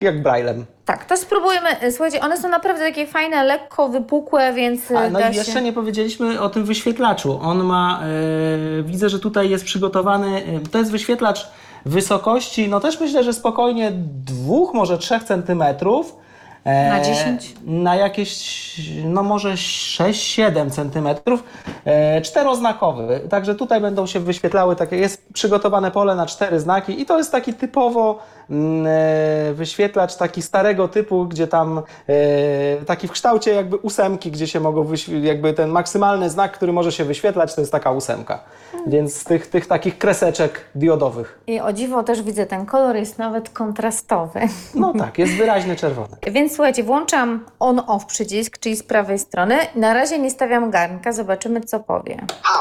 jak braillem. Tak, to spróbujemy. Słuchajcie, one są naprawdę takie fajne, lekko wypukłe, więc No i jeszcze nie powiedzieliśmy o tym wyświetlaczu. On ma, widzę, że tutaj jest przygotowany, to jest wyświetlacz wysokości, no też myślę, że spokojnie 2, może 3 centymetrów. Na 10? Na jakieś, no może 6-7 centymetrów, 4-znakowy. Także tutaj będą się wyświetlały, takie, jest przygotowane pole na 4 znaki i to jest taki typowo wyświetlacz taki starego typu, gdzie tam taki w kształcie jakby 8, gdzie się mogą jakby ten maksymalny znak, który może się wyświetlać, to jest taka 8. Więc z tych takich kreseczek diodowych. I o dziwo też widzę, ten kolor jest nawet kontrastowy. No tak, jest wyraźnie czerwony. Więc słuchajcie, włączam on-off przycisk, czyli z prawej strony. Na razie nie stawiam garnka, zobaczymy co powie.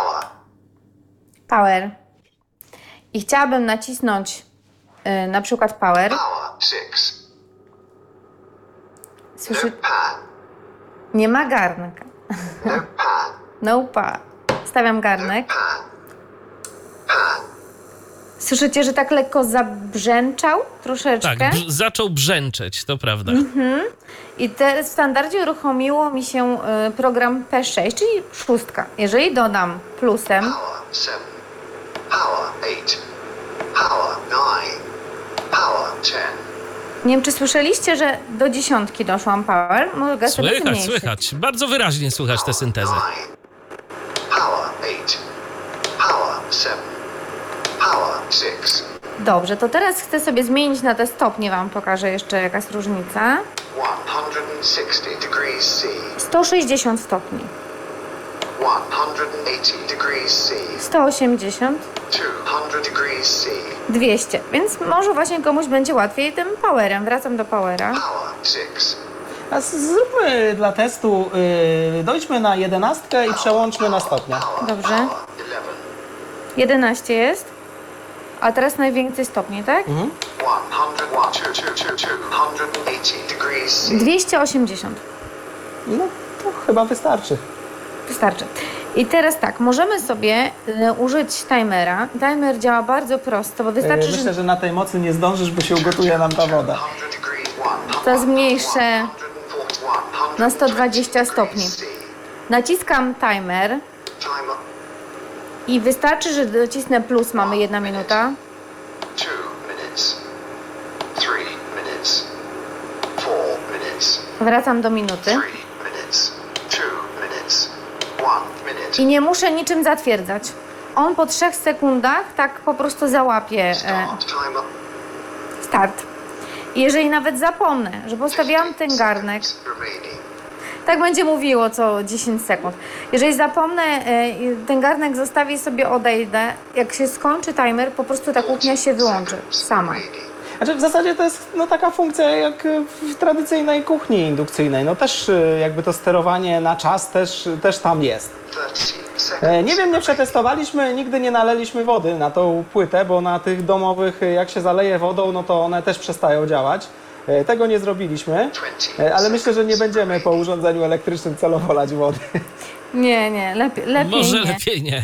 Power. I chciałabym nacisnąć na przykład power. Słyszy... Nie ma garnka. No pa. Stawiam garnek. Słyszycie, że tak lekko zabrzęczał troszeczkę? Tak, zaczął brzęczeć, to prawda. I w standardzie uruchomiło mi się program P6, czyli 6. Jeżeli dodam plusem, Power 7, Power 8, Power 9, Power 10. nie wiem, czy słyszeliście, że do 10 doszłam power? Mogę sobie zmniejszyć. Słychać. Bardzo wyraźnie słychać tę syntezę. Power 8, Power 7, Power 6. Dobrze, to teraz chcę sobie zmienić na te stopnie, wam pokażę jeszcze jaka jest różnica. 160 degrees C, 160 stopni, 180 degrees C, 180, 200 degrees C, 200, więc może właśnie komuś będzie łatwiej tym powerem. Wracam do powera. Power 6, A zróbmy dla testu, dojdźmy na 11 i przełączmy na stopnia. Dobrze. Power 11, 11 jest, a teraz najwięcej stopni, tak? 280 degrees C. 280. No to chyba wystarczy. Wystarczy. I teraz tak, możemy sobie użyć timera. Timer działa bardzo prosto, bo wystarczy, Myślę, że na tej mocy nie zdążysz, bo się ugotuje nam ta woda. 100 degrees, to zmniejszę 141, na 120 stopni. Naciskam timer Timer i wystarczy, że docisnę plus, mamy 1 minuta. 2 minutes, 3 minutes, 4 minutes, Wracam do minuty 3 minutes, 2 minutes, 1 minute. i nie muszę niczym zatwierdzać. On po 3 sekundach tak po prostu załapie Start timer. start. I jeżeli nawet zapomnę, że postawiłam ten garnek, Remaining. tak będzie mówiło co 10 sekund. Jeżeli zapomnę, ten garnek zostawię sobie, odejdę. Jak się skończy timer, po prostu ta kuchnia się wyłączy sama. Znaczy w zasadzie to jest no, taka funkcja jak w tradycyjnej kuchni indukcyjnej. No też jakby to sterowanie na czas też tam jest. 30 seconds. Nie wiem, nie przetestowaliśmy, nigdy nie naleliśmy wody na tą płytę, bo na tych domowych jak się zaleje wodą, no to one też przestają działać. Tego nie zrobiliśmy, ale myślę, że nie będziemy po urządzeniu elektrycznym celowo lać wody. Nie, lepiej Może nie. lepiej nie.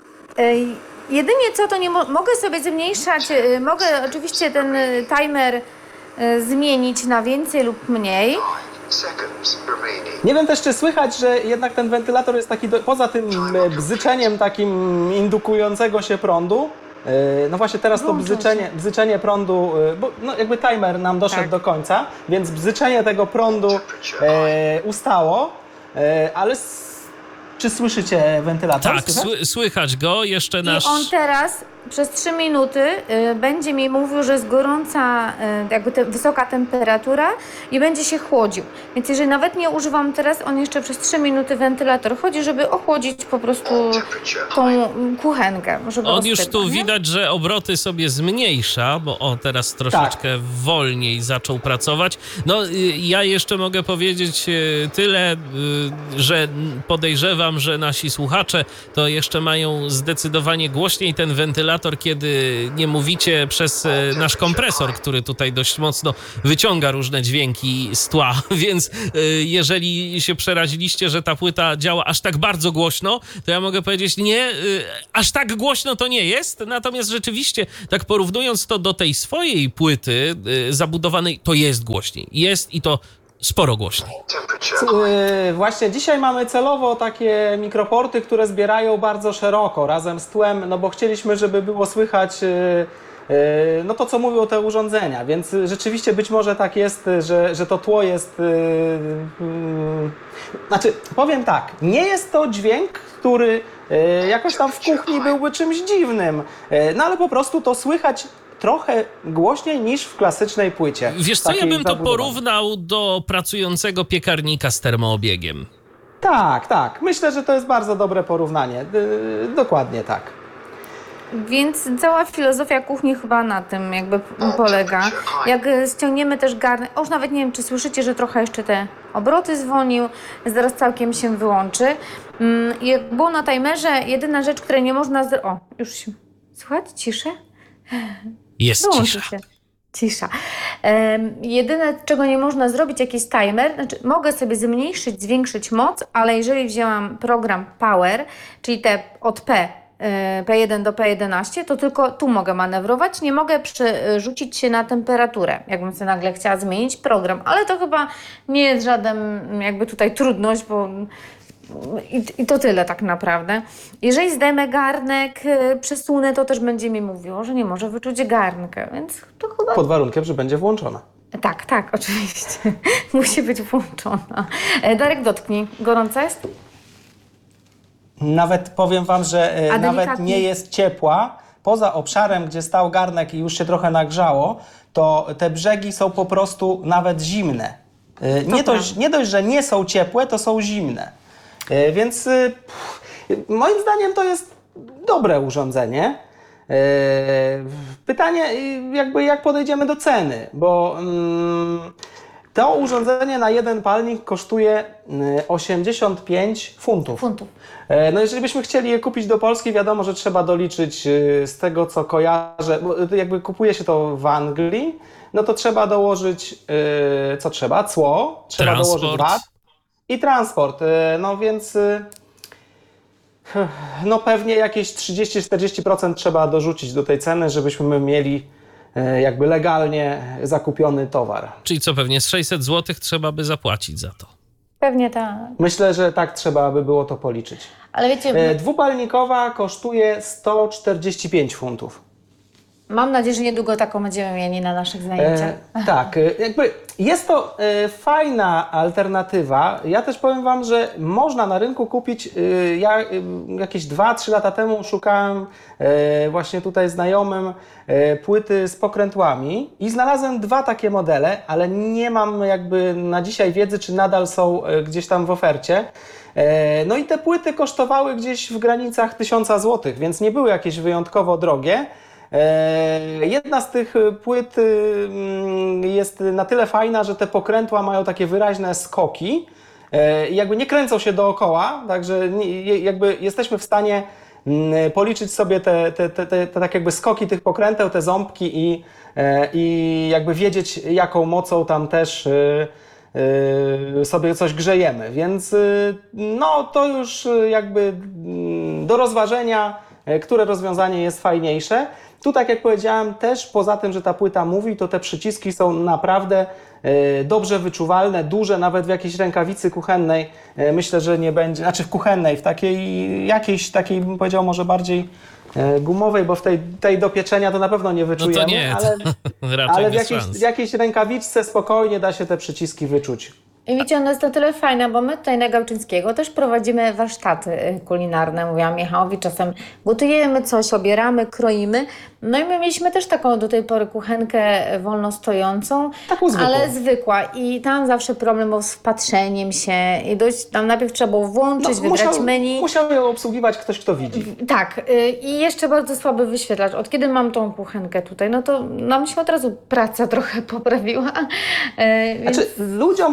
Jedynie co, to nie mogę sobie zmniejszać, mogę oczywiście ten timer zmienić na więcej lub mniej. 9 seconds remaining. Nie wiem też, czy słychać, że jednak ten wentylator jest taki, poza tym bzyczeniem takim indukującego się prądu, no właśnie teraz to bzyczenie prądu, bo no jakby timer nam doszedł Tak. do końca, więc bzyczenie tego prądu ustało, ale czy słyszycie wentylator? Tak, słychać go. Jeszcze nasz... I on teraz przez 3 minuty będzie mi mówił, że jest gorąca, jakby wysoka temperatura i będzie się chłodził. Więc jeżeli nawet nie używam teraz, on jeszcze przez 3 minuty wentylator chodzi, żeby ochłodzić po prostu tą kuchenkę. Żeby On już ostygła, tu nie? widać, że obroty sobie zmniejsza, bo teraz troszeczkę wolniej zaczął pracować. No, ja jeszcze mogę powiedzieć tyle, że podejrzewam, wam, że nasi słuchacze to jeszcze mają zdecydowanie głośniej ten wentylator, kiedy nie mówicie przez nasz kompresor, który tutaj dość mocno wyciąga różne dźwięki z tła, więc jeżeli się przeraziliście, że ta płyta działa aż tak bardzo głośno, to ja mogę powiedzieć, nie, aż tak głośno to nie jest, natomiast rzeczywiście, tak porównując to do tej swojej płyty zabudowanej, to jest głośniej. Jest i to sporo głośniej. Właśnie dzisiaj mamy celowo takie mikroporty, które zbierają bardzo szeroko razem z tłem, no bo chcieliśmy, żeby było słychać no to, co mówią te urządzenia, więc rzeczywiście być może tak jest, że to tło jest... Znaczy, powiem tak, nie jest to dźwięk, który jakoś tam w kuchni byłby czymś dziwnym, no ale po prostu to słychać trochę głośniej niż w klasycznej płycie. Wiesz co, ja bym to porównał do pracującego piekarnika z termoobiegiem. Tak. Myślę, że to jest bardzo dobre porównanie. Dokładnie tak. Więc cała filozofia kuchni chyba na tym jakby polega. Jak ściągniemy też garnek, już nawet nie wiem, czy słyszycie, że trochę jeszcze te obroty zwolnił, zaraz całkiem się wyłączy. Jak było na timerze, jedyna rzecz, której nie można O, już się... Słuchać? Ciszę? Jest Wyłączy cisza. się. Cisza. Jedyne, czego nie można zrobić, jakiś timer, znaczy mogę sobie zmniejszyć, zwiększyć moc, ale jeżeli wzięłam program Power, czyli te od P1 do P11, to tylko tu mogę manewrować, nie mogę przerzucić się na temperaturę, jakbym sobie nagle chciała zmienić program, ale to chyba nie jest żaden jakby tutaj trudność, bo i to tyle tak naprawdę. Jeżeli zdejmę garnek, przesunę, to też będzie mi mówiło, że nie może wyczuć garnka, więc to chyba... Pod warunkiem, że będzie włączona. Tak, oczywiście. Musi być włączona. Darek, dotknij. Gorąca jest? Nawet powiem wam, że nawet delikatnie? nie jest ciepła. Poza obszarem, gdzie stał garnek i już się trochę nagrzało, to te brzegi są po prostu nawet zimne. Nie dość, że nie są ciepłe, to są zimne. Więc moim zdaniem to jest dobre urządzenie. Pytanie jakby jak podejdziemy do ceny, bo to urządzenie na jeden palnik kosztuje 85 funtów. No jeżeli byśmy chcieli je kupić do Polski, wiadomo, że trzeba doliczyć z tego, co kojarzę, bo jakby kupuje się to w Anglii, no to trzeba dołożyć, co trzeba? Cło, trzeba Transport. dołożyć VAT i transport. No więc no pewnie jakieś 30-40% trzeba dorzucić do tej ceny, żebyśmy mieli jakby legalnie zakupiony towar. Czyli co, pewnie z 600 zł trzeba by zapłacić za to. Pewnie tak. Myślę, że tak trzeba by było to policzyć. Ale wiecie, Dwupalnikowa kosztuje 145 funtów. mam nadzieję, że niedługo taką będziemy mieli na naszych zajęciach. Tak, jakby jest to fajna alternatywa. Ja też powiem wam, że można na rynku kupić, ja jakieś 2-3 lata temu szukałem właśnie tutaj znajomym płyty z pokrętłami i znalazłem 2 takie modele, ale nie mam jakby na dzisiaj wiedzy, czy nadal są gdzieś tam w ofercie. No i te płyty kosztowały gdzieś w granicach 1000 zł, więc nie były jakieś wyjątkowo drogie. Jedna z tych płyt jest na tyle fajna, że te pokrętła mają takie wyraźne skoki i jakby nie kręcą się dookoła, także jakby jesteśmy w stanie policzyć sobie te tak jakby skoki tych pokręteł, te ząbki i jakby wiedzieć, jaką mocą tam też sobie coś grzejemy, więc no to już jakby do rozważenia, które rozwiązanie jest fajniejsze. Tu, tak jak powiedziałem, też poza tym, że ta płyta mówi, to te przyciski są naprawdę dobrze wyczuwalne, duże, nawet w jakiejś rękawicy kuchennej. Myślę, że nie będzie, znaczy w kuchennej, w takiej jakiejś takiej, bym powiedział, może bardziej gumowej, bo w tej do pieczenia to na pewno nie wyczujemy, No to nie, ale raczej w jakiejś rękawiczce spokojnie da się te przyciski wyczuć. I wiecie, ona jest na tyle fajna, bo my tutaj na Gałczyńskiego też prowadzimy warsztaty kulinarne. Mówiłam Michałowi, czasem gotujemy coś, obieramy, kroimy. No i my mieliśmy też taką do tej pory kuchenkę wolno stojącą, Taką zwykłą. ale zwykła. I tam zawsze problem był z wpatrzeniem się i dość tam najpierw trzeba było włączyć, wybrać menu. Musiał ją obsługiwać ktoś, kto widzi. Tak, i jeszcze bardzo słaby wyświetlacz. Od kiedy mam tą kuchenkę tutaj, no to nam się od razu praca trochę poprawiła. Znaczy, ludziom, którzy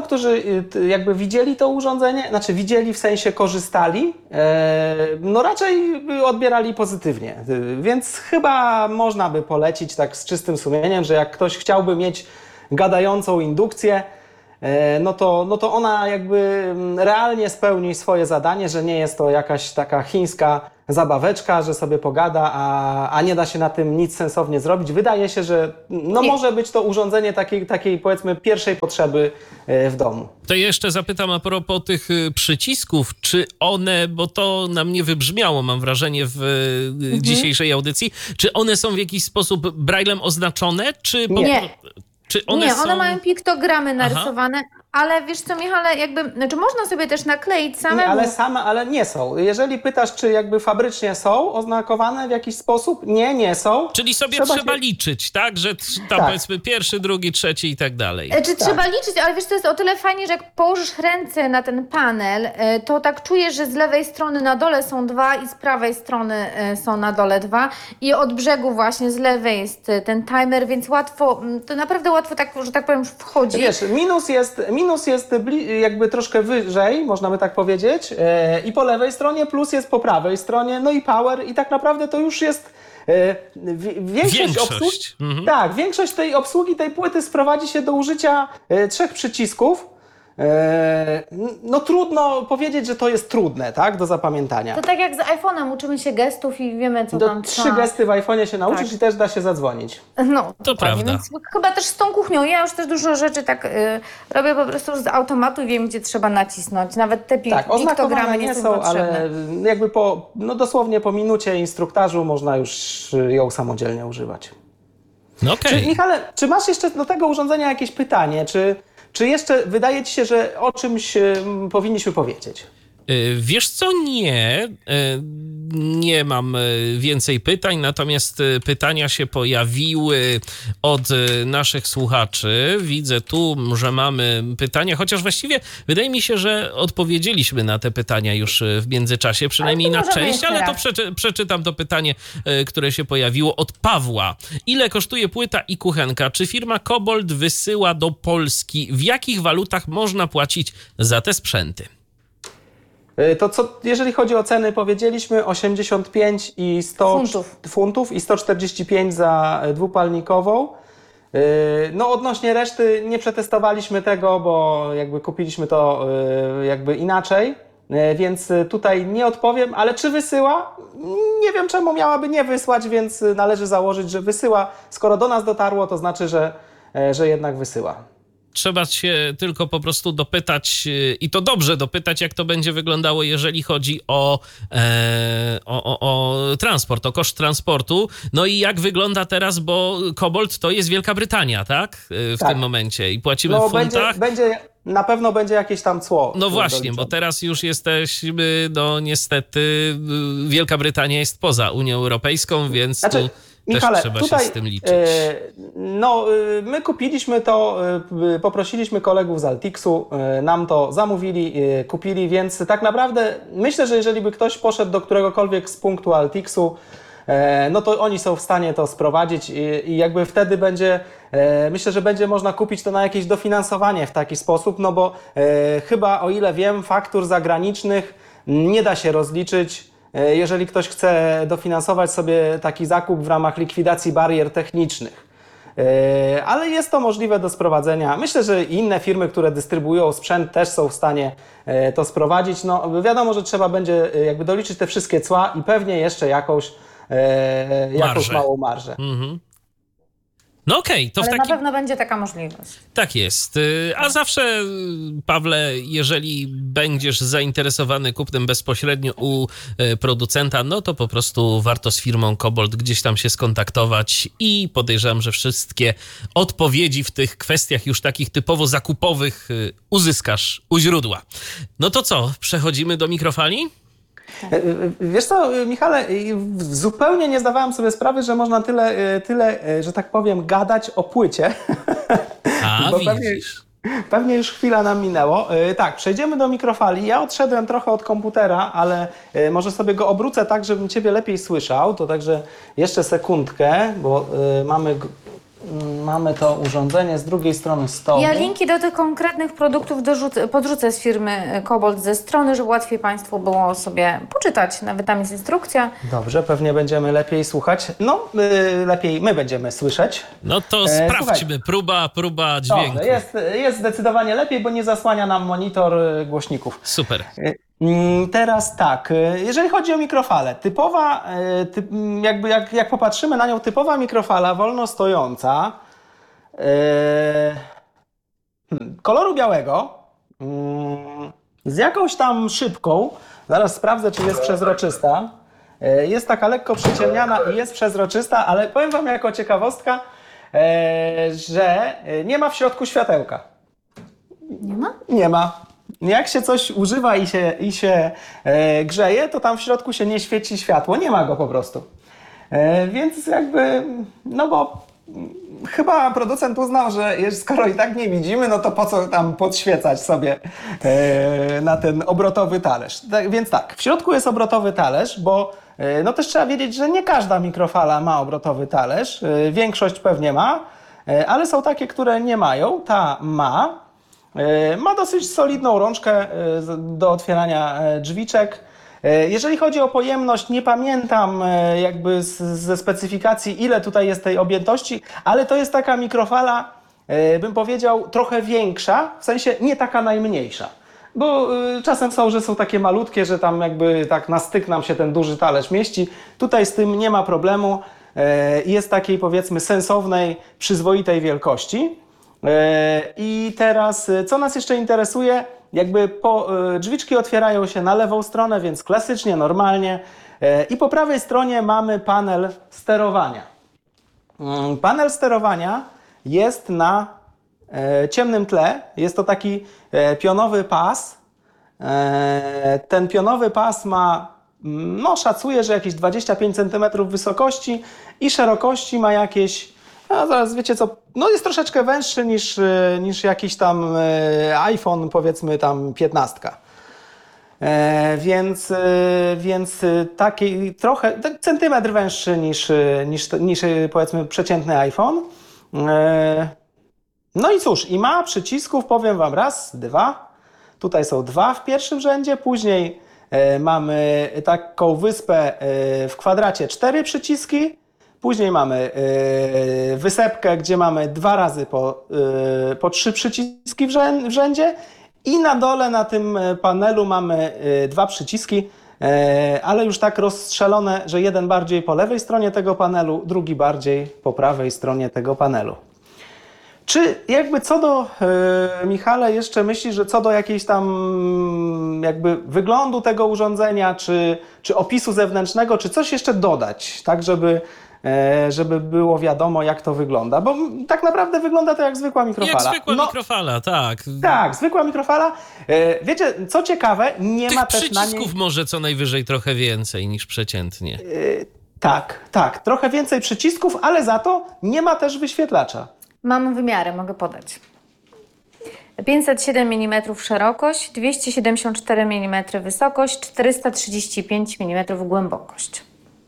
jakby widzieli to urządzenie, znaczy widzieli w sensie korzystali, no raczej odbierali pozytywnie. Więc chyba można by polecić tak z czystym sumieniem, że jak ktoś chciałby mieć gadającą indukcję, no to ona jakby realnie spełni swoje zadanie, że nie jest to jakaś taka chińska zabaweczka, że sobie pogada, a nie da się na tym nic sensownie zrobić. Wydaje się, że może być to urządzenie takiej powiedzmy pierwszej potrzeby w domu. To jeszcze zapytam a propos tych przycisków, czy one, bo to na mnie wybrzmiało, mam wrażenie, w dzisiejszej audycji, czy one są w jakiś sposób braillem oznaczone, czy Nie. Czy one Nie, są... one mają piktogramy narysowane, ale wiesz co, Michale, znaczy można sobie też nakleić samemu. Nie, ale nie są. Jeżeli pytasz, czy jakby fabrycznie są oznakowane w jakiś sposób, nie są. Czyli sobie Trzeba trzeba się... liczyć, tak? Że tam Tak. powiedzmy pierwszy, drugi, trzeci i tak dalej. Trzeba liczyć, ale wiesz, to jest o tyle fajnie, że jak położysz ręce na ten panel, to tak czujesz, że z lewej strony na dole są 2 i z prawej strony są na dole 2 i od brzegu właśnie z lewej jest ten timer, więc łatwo, to naprawdę łatwo tak, że tak powiem, wchodzi. Wiesz, minus jest jakby troszkę wyżej, można by tak powiedzieć, i po lewej stronie, plus jest po prawej stronie, no i power i tak naprawdę to już jest większość obsługi. Tak, większość tej obsługi tej płyty sprowadzi się do użycia 3 przycisków. No trudno powiedzieć, że to jest trudne, tak, do zapamiętania. To tak jak z iPhone'em uczymy się gestów i wiemy, co tam 3 gesty w iPhone'ie się nauczysz Tak. i też da się zadzwonić. No, To prawda. Więc chyba też z tą kuchnią. Ja już też dużo rzeczy tak robię po prostu z automatu i wiem, gdzie trzeba nacisnąć. Nawet te Tak, piktogramy oznakowane nie nie są są, potrzebne. ale jakby dosłownie po minucie instruktażu można już ją samodzielnie używać. No okej. Michale, czy masz jeszcze do tego urządzenia jakieś pytanie? Czy jeszcze wydaje ci się, że o czymś powinniśmy powiedzieć? Wiesz co, nie mam więcej pytań, natomiast pytania się pojawiły od naszych słuchaczy. Widzę tu, że mamy pytania, chociaż właściwie wydaje mi się, że odpowiedzieliśmy na te pytania już w międzyczasie, przynajmniej Ale to na możemy część, jeszcze ale to raz. przeczytam to pytanie, które się pojawiło od Pawła. Ile kosztuje płyta i kuchenka? Czy firma Cobolt wysyła do Polski? W jakich walutach można płacić za te sprzęty? To co, jeżeli chodzi o ceny, powiedzieliśmy 85 i 100 funtów i 145 za dwupalnikową. No odnośnie reszty nie przetestowaliśmy tego, bo jakby kupiliśmy to jakby inaczej, więc tutaj nie odpowiem, ale czy wysyła? Nie wiem, czemu miałaby nie wysłać, więc należy założyć, że wysyła. Skoro do nas dotarło, to znaczy, że jednak wysyła. Trzeba się tylko po prostu dopytać i to dobrze dopytać, jak to będzie wyglądało, jeżeli chodzi o transport, o koszt transportu. No i jak wygląda teraz, bo Cobolt to jest Wielka Brytania, tak? W tym momencie i płacimy w funtach. Na pewno będzie jakieś tam cło. No właśnie, bo teraz już jesteśmy, no niestety Wielka Brytania jest poza Unią Europejską, więc tu Michale, też trzeba tutaj, się z tym liczyć. My kupiliśmy to, poprosiliśmy kolegów z Altixu, nam to zamówili, kupili, więc tak naprawdę myślę, że jeżeli by ktoś poszedł do któregokolwiek z punktu Altixu, no to oni są w stanie to sprowadzić i jakby wtedy będzie, myślę, że będzie można kupić to na jakieś dofinansowanie w taki sposób, no bo chyba o ile wiem, faktur zagranicznych nie da się rozliczyć, jeżeli ktoś chce dofinansować sobie taki zakup w ramach likwidacji barier technicznych. Ale jest to możliwe do sprowadzenia. Myślę, że inne firmy, które dystrybuują sprzęt, też są w stanie to sprowadzić. No wiadomo, że trzeba będzie jakby doliczyć te wszystkie cła i pewnie jeszcze jakąś małą marżę. Mhm. No okej, to Ale w takim... na pewno będzie taka możliwość. Tak jest. A zawsze, Pawle, jeżeli będziesz zainteresowany kupnem bezpośrednio u producenta, no to po prostu warto z firmą Cobolt gdzieś tam się skontaktować i podejrzewam, że wszystkie odpowiedzi w tych kwestiach już takich typowo zakupowych uzyskasz u źródła. No to co, przechodzimy do mikrofali? Wiesz co, Michale, zupełnie nie zdawałem sobie sprawy, że można tyle, że tak powiem, gadać o płycie. A, Bo widzisz. Pewnie już chwila nam minęło. Tak, przejdziemy do mikrofali. Ja odszedłem trochę od komputera, ale może sobie go obrócę tak, żebym Ciebie lepiej słyszał. To także jeszcze sekundkę, bo mamy Mamy to urządzenie z drugiej strony stołu. Ja linki do tych konkretnych produktów podrzucę z firmy Kobold ze strony, żeby łatwiej Państwu było sobie poczytać. Nawet tam jest instrukcja. Dobrze, pewnie będziemy lepiej słuchać. No, lepiej my będziemy słyszeć. No to sprawdźmy. Próba dźwięku. Dobrze, jest zdecydowanie lepiej, bo nie zasłania nam monitor głośników. Super. Teraz tak, jeżeli chodzi o mikrofalę, typowa, jak popatrzymy na nią, typowa mikrofala wolno stojąca, koloru białego, z jakąś tam szybką, zaraz sprawdzę, czy jest przezroczysta, jest taka lekko przyciemniana i jest przezroczysta, ale powiem Wam jako ciekawostka, że nie ma w środku światełka. Nie ma? Nie ma. Jak się coś używa i się grzeje, to tam w środku się nie świeci światło. Nie ma go po prostu. Więc jakby, no bo chyba producent uznał, że skoro i tak nie widzimy, no to po co tam podświecać sobie na ten obrotowy talerz. Więc tak, w środku jest obrotowy talerz, bo no też trzeba wiedzieć, że nie każda mikrofala ma obrotowy talerz. Większość pewnie ma, ale są takie, które nie mają. Ta ma. Ma dosyć solidną rączkę do otwierania drzwiczek. Jeżeli chodzi o pojemność, nie pamiętam jakby ze specyfikacji, ile tutaj jest tej objętości, ale to jest taka mikrofala, bym powiedział, trochę większa, w sensie nie taka najmniejsza. Bo czasem że są takie malutkie, że tam jakby tak na styk nam się ten duży talerz mieści. Tutaj z tym nie ma problemu. Jest takiej, powiedzmy, sensownej, przyzwoitej wielkości. I teraz, co nas jeszcze interesuje, jakby drzwiczki otwierają się na lewą stronę, więc klasycznie, normalnie. I po prawej stronie mamy panel sterowania. Panel sterowania jest na ciemnym tle. Jest to taki pionowy pas. Ten pionowy pas ma, no szacuję, że jakieś 25 cm wysokości i szerokości ma jakieś, a zaraz wiecie co, no jest troszeczkę węższy niż jakiś tam iPhone, powiedzmy tam 15. Więc taki trochę, centymetr węższy niż powiedzmy przeciętny iPhone. No i cóż, i ma przycisków, powiem Wam, raz, dwa. Tutaj są dwa w pierwszym rzędzie, później mamy taką wyspę w kwadracie 4 przyciski. Później mamy wysepkę, gdzie mamy 2 razy po 3 przyciski w rzędzie i na dole na tym panelu mamy 2 przyciski, ale już tak rozstrzelone, że jeden bardziej po lewej stronie tego panelu, drugi bardziej po prawej stronie tego panelu. Czy jakby co do, Michale, jeszcze myślisz, że co do jakiejś tam jakby wyglądu tego urządzenia, czy opisu zewnętrznego, czy coś jeszcze dodać, tak żeby było wiadomo, jak to wygląda? Bo tak naprawdę wygląda to jak zwykła mikrofala. Jak zwykła mikrofala, tak. Tak, zwykła mikrofala. Wiecie, co ciekawe, nie Tych ma też na niej... przycisków może co najwyżej trochę więcej niż przeciętnie. Tak, trochę więcej przycisków, ale za to nie ma też wyświetlacza. Mam wymiary, mogę podać. 507 mm szerokość, 274 mm wysokość, 435 mm głębokość.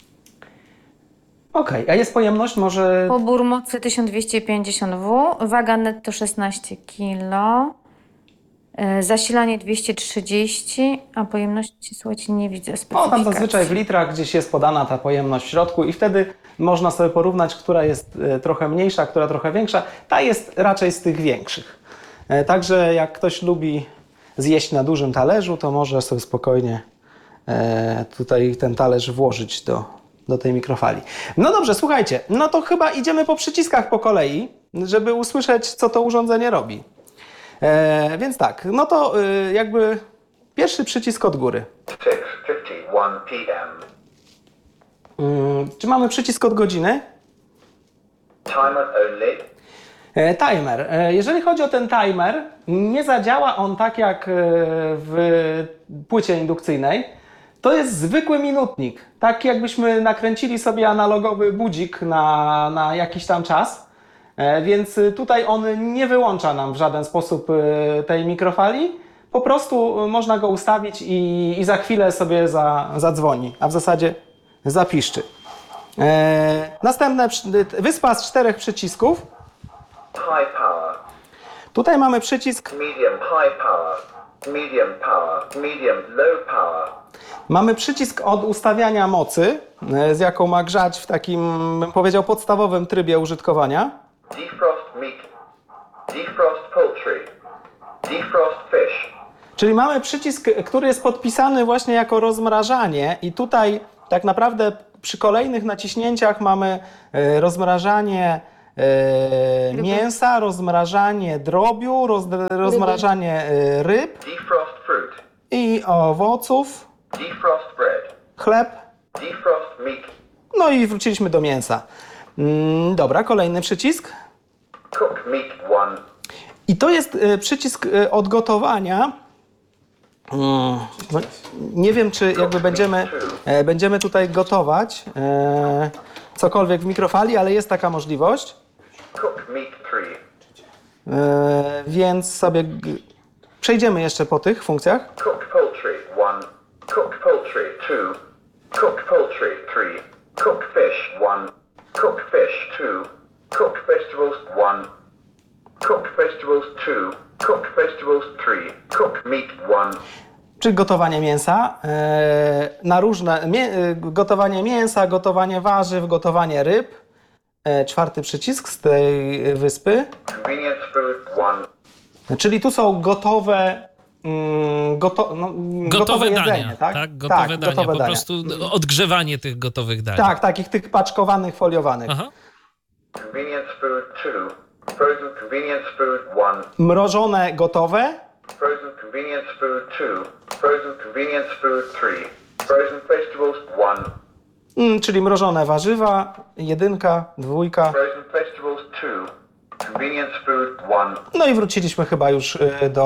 Okej, a jest pojemność może... Pobór mocy 1250 W, waga netto 16 kg, zasilanie 230, a pojemności, słuchajcie, nie widzę No, specyfikacji. tam zazwyczaj w litrach gdzieś jest podana ta pojemność w środku i wtedy można sobie porównać, która jest trochę mniejsza, która trochę większa. Ta jest raczej z tych większych. Także jak ktoś lubi zjeść na dużym talerzu, to może sobie spokojnie tutaj ten talerz włożyć do tej mikrofali. No dobrze, słuchajcie, no to chyba idziemy po przyciskach po kolei, żeby usłyszeć, co to urządzenie robi. Więc tak, no to jakby pierwszy przycisk od góry. 6:51 p.m. Czy mamy przycisk od godziny? Timer only. Timer. Jeżeli chodzi o ten timer, nie zadziała on tak jak w płycie indukcyjnej. To jest zwykły minutnik. Tak jakbyśmy nakręcili sobie analogowy budzik na jakiś tam czas. Więc tutaj on nie wyłącza nam w żaden sposób tej mikrofali. Po prostu można go ustawić i za chwilę sobie zadzwoni, a w zasadzie zapiszczy. Następne wyspa z 4 przycisków. High power, Tutaj mamy przycisk, medium high power, medium power, medium low power, mamy przycisk od ustawiania mocy, z jaką ma grzać w takim, bym powiedział, podstawowym trybie użytkowania. defrost meat, defrost poultry, defrost fish, Czyli mamy przycisk, który jest podpisany właśnie jako rozmrażanie i tutaj tak naprawdę przy kolejnych naciśnięciach mamy rozmrażanie mięsa, rozmrażanie drobiu, rozmrażanie ryb defrost fruit, i owoców, defrost bread, chleb, defrost meat, no i wróciliśmy do mięsa. Dobra, kolejny przycisk. cook meat 1, I to jest przycisk od gotowania. No, nie wiem, czy jakby będziemy tutaj gotować cokolwiek w mikrofali, ale jest taka możliwość. cook meat 3, Więc sobie przejdziemy jeszcze po tych funkcjach. cook poultry 1, cook poultry 2, cook poultry 3, cook fish 1, cook fish 2, cook vegetables 1, cook vegetables 2, cook vegetables 3, cook meat 1, Czyli gotowanie mięsa na różne gotowanie mięsa, gotowanie warzyw, gotowanie ryb. 4 przycisk z tej wyspy. convenience food 1, Czyli tu są gotowe Gotowe jedzenie, dania, tak? Gotowe Tak, dania, gotowe po dania. prostu odgrzewanie tych gotowych dań. Tak, takich tych paczkowanych, foliowanych. Aha. convenience food 2, frozen convenience food 1, Mrożone, gotowe. frozen convenience food 2, frozen convenience food 3, frozen vegetables 1, Czyli mrożone warzywa, 1, 2. frozen vegetables 2, convenience food 1, No i wróciliśmy chyba już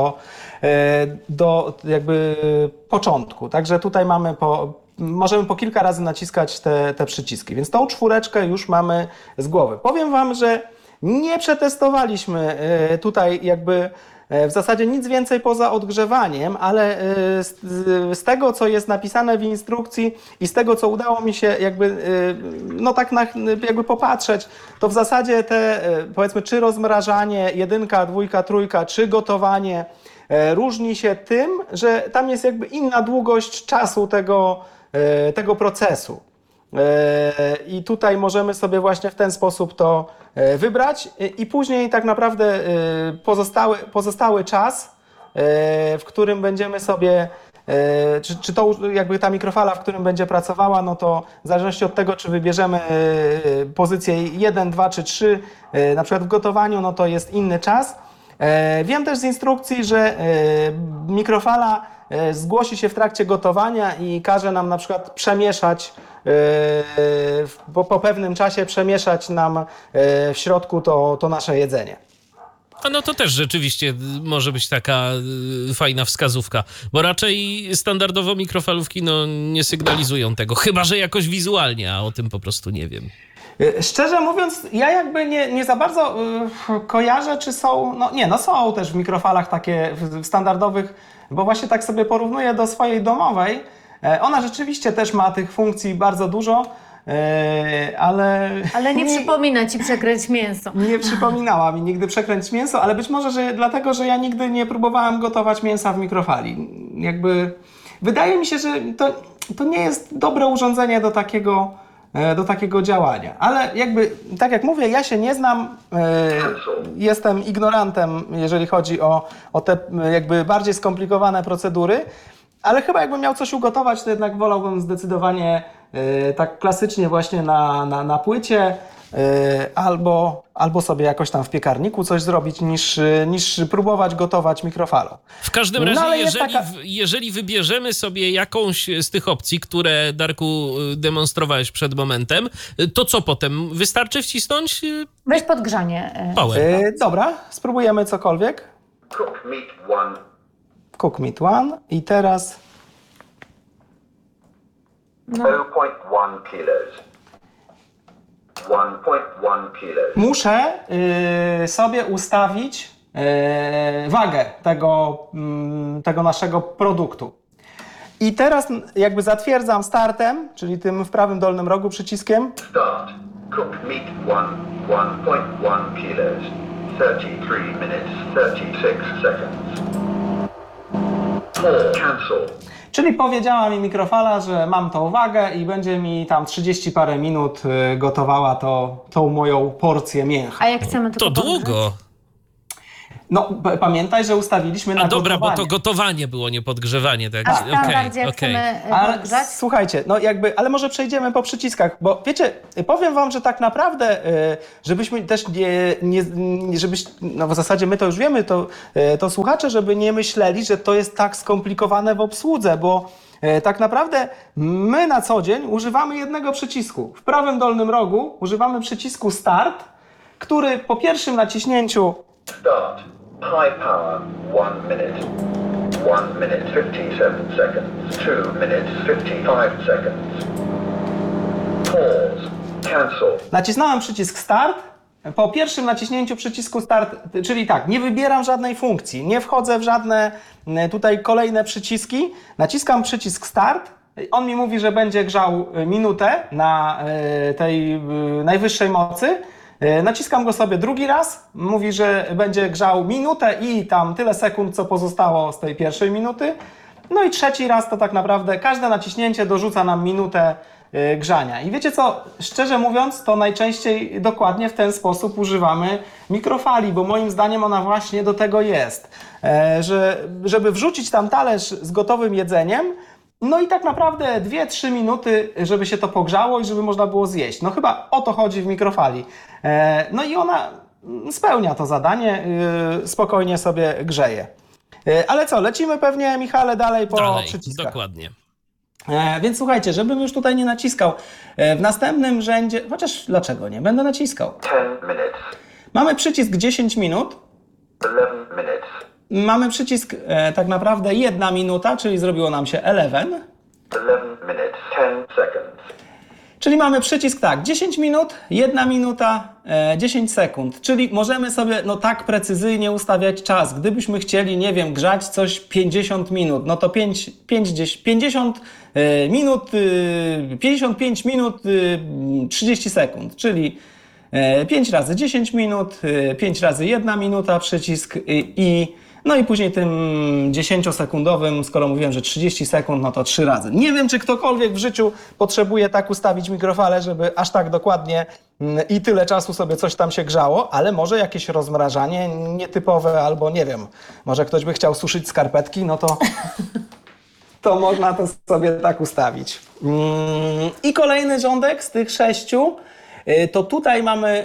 do jakby początku. Także tutaj możemy po kilka razy naciskać te przyciski. Więc tą 4 już mamy z głowy. Powiem wam, że nie przetestowaliśmy tutaj jakby w zasadzie nic więcej poza odgrzewaniem, ale z tego, co jest napisane w instrukcji i z tego, co udało mi się jakby, no tak jakby popatrzeć, to w zasadzie te, powiedzmy, czy rozmrażanie 1, 2, 3, czy gotowanie różni się tym, że tam jest jakby inna długość czasu tego procesu. I tutaj możemy sobie właśnie w ten sposób to wybrać i później tak naprawdę pozostały czas, w którym będziemy sobie, czy to jakby ta mikrofala, w którym będzie pracowała, no to w zależności od tego, czy wybierzemy pozycję 1, 2 czy 3, na przykład w gotowaniu, no to jest inny czas. Wiem też z instrukcji, że mikrofala zgłosi się w trakcie gotowania i każe nam na przykład przemieszać, po pewnym czasie przemieszać nam w środku to nasze jedzenie. A no to też rzeczywiście może być taka fajna wskazówka, bo raczej standardowo mikrofalówki no, nie sygnalizują tego, chyba że jakoś wizualnie, a o tym po prostu nie wiem. Szczerze mówiąc, ja jakby nie za bardzo kojarzę, czy są, są też w mikrofalach takie standardowych, bo właśnie tak sobie porównuję do swojej domowej. Ona rzeczywiście też ma tych funkcji bardzo dużo, ale... Ale nie przypomina ci przekręć mięso. Nie przypominała mi nigdy przekręć mięso, ale być może dlatego, że ja nigdy nie próbowałem gotować mięsa w mikrofali. Jakby wydaje mi się, że to nie jest dobre urządzenie do takiego działania. Ale jakby, tak jak mówię, ja się nie znam, jestem ignorantem, jeżeli chodzi o te jakby bardziej skomplikowane procedury, ale chyba jakbym miał coś ugotować, to jednak wolałbym zdecydowanie tak klasycznie właśnie na płycie albo sobie jakoś tam w piekarniku coś zrobić, niż próbować gotować mikrofalą. W każdym No, ale razie, jest jeżeli wybierzemy sobie jakąś z tych opcji, które, Darku, demonstrowałeś przed momentem, to co potem? Wystarczy wcisnąć Weź podgrzanie. power. Dobra, spróbujemy cokolwiek. cook meat 1, Cook Meat 1 i teraz 0.1 kilos, 1.1 kilos, muszę sobie ustawić wagę tego naszego produktu. I teraz jakby zatwierdzam startem, czyli tym w prawym dolnym rogu przyciskiem. Start. Cooked meat 1.1 kilos. 33 minutes 36 seconds. Pause. Cancel. Czyli powiedziała mi mikrofala, że mam tą wagę i będzie mi tam 30 parę minut gotowała tą moją porcję mięcha. A jak chcemy To podgrzać? długo. No, pamiętaj, że ustawiliśmy na A dobra, bo gotowanie. to gotowanie było, nie podgrzewanie. Tak? A standardzie jak okej. chcemy Ale podgrzać? słuchajcie, no jakby, ale może przejdziemy po przyciskach, bo wiecie, powiem wam, że tak naprawdę, żebyśmy też no w zasadzie my to już wiemy, to słuchacze, żeby nie myśleli, że to jest tak skomplikowane w obsłudze, bo tak naprawdę my na co dzień używamy jednego przycisku. W prawym dolnym rogu używamy przycisku Start, który po pierwszym naciśnięciu Start. High power 1 minute. 1 minute 57 seconds. 2 minutes 55 seconds. Pause. Cancel. nacisnąłem przycisk Start. Po pierwszym naciśnięciu przycisku Start, czyli tak, nie wybieram żadnej funkcji, nie wchodzę w żadne tutaj kolejne przyciski, naciskam przycisk Start. On mi mówi, że będzie grzał minutę na tej najwyższej mocy. Naciskam go sobie drugi raz, mówi, że będzie grzał minutę i tam tyle sekund, co pozostało z tej pierwszej minuty. No i trzeci raz to tak naprawdę każde naciśnięcie dorzuca nam minutę grzania. I wiecie co, szczerze mówiąc, to najczęściej dokładnie w ten sposób używamy mikrofali, bo moim zdaniem ona właśnie do tego jest, żeby wrzucić tam talerz z gotowym jedzeniem, no i tak naprawdę 2-3 minuty, żeby się to pogrzało i żeby można było zjeść. No chyba o to chodzi w mikrofali. No i ona spełnia to zadanie, spokojnie sobie grzeje. Ale co, lecimy pewnie, Michale, dalej po Dalej, przyciskach. dokładnie. Więc słuchajcie, żebym już tutaj nie naciskał, w następnym rzędzie, chociaż dlaczego nie, będę naciskał. 10 minutes. Mamy przycisk 10 minut, 11 minutes. mamy przycisk tak naprawdę 1 minuta, czyli zrobiło nam się 11. 11 minutes 10 seconds. Czyli mamy przycisk tak, 10 minut, 1 minuta, 10 sekund. Czyli możemy sobie no tak precyzyjnie ustawiać czas. Gdybyśmy chcieli, nie wiem, grzać coś 50 minut, no to 50 minut, 55 minut, 30 sekund. Czyli 5 razy 10 minut, 5 razy 1 minuta przycisk no i później tym 10-sekundowym, skoro mówiłem, że 30 sekund, no to 3 razy. Nie wiem, czy ktokolwiek w życiu potrzebuje tak ustawić mikrofale, żeby aż tak dokładnie i tyle czasu sobie coś tam się grzało, ale może jakieś rozmrażanie nietypowe albo nie wiem, może ktoś by chciał suszyć skarpetki, no to można to sobie tak ustawić. I kolejny rządek z tych 6, to tutaj mamy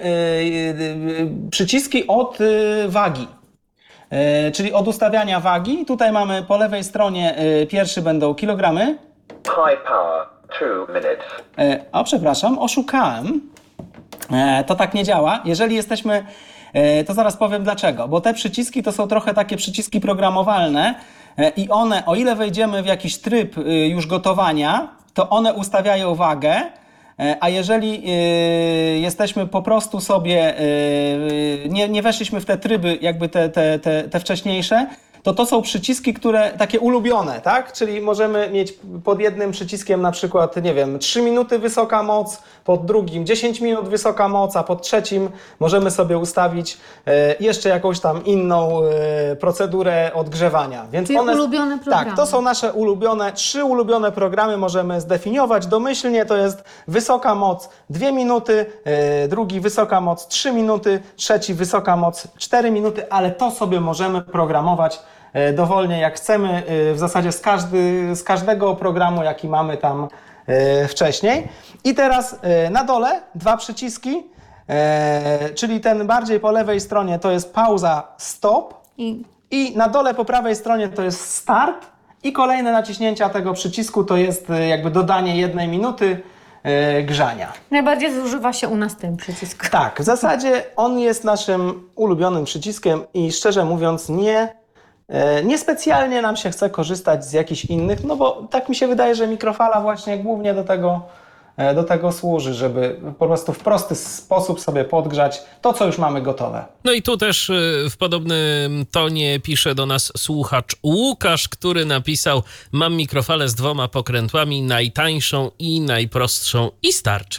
przyciski od wagi. Czyli od ustawiania wagi. Tutaj mamy po lewej stronie pierwszy będą kilogramy. High power 2 minutes. Przepraszam, oszukałem. To tak nie działa. Jeżeli jesteśmy, to zaraz powiem dlaczego. Bo te przyciski to są trochę takie przyciski programowalne i one, o ile wejdziemy w jakiś tryb już gotowania, to one ustawiają wagę. A jeżeli jesteśmy po prostu sobie, nie weszliśmy w te tryby, jakby te wcześniejsze, to są przyciski, które takie ulubione, tak? Czyli możemy mieć pod jednym przyciskiem na przykład, nie wiem, 3 minuty wysoka moc, pod drugim 10 minut wysoka moc, a pod trzecim możemy sobie ustawić jeszcze jakąś tam inną procedurę odgrzewania. Więc Czyli ulubione programy. Tak, to są nasze ulubione, 3 ulubione programy możemy zdefiniować domyślnie, to jest wysoka moc 2 minuty, drugi wysoka moc 3 minuty, trzeci wysoka moc 4 minuty, ale to sobie możemy programować dowolnie jak chcemy, w zasadzie z każdego programu, jaki mamy tam wcześniej. I teraz na dole 2 przyciski, czyli ten bardziej po lewej stronie to jest pauza, stop i na dole po prawej stronie to jest start i kolejne naciśnięcia tego przycisku to jest jakby dodanie 1 minuty grzania. Najbardziej zużywa się u nas ten przycisk. Tak, w zasadzie on jest naszym ulubionym przyciskiem i szczerze mówiąc niespecjalnie nam się chce korzystać z jakichś innych, no bo tak mi się wydaje, że mikrofala właśnie głównie do tego do tego służy, żeby po prostu w prosty sposób sobie podgrzać to, co już mamy gotowe. No i tu też w podobnym tonie pisze do nas słuchacz Łukasz, który napisał: mam mikrofalę z 2 pokrętłami, najtańszą i najprostszą i starczy.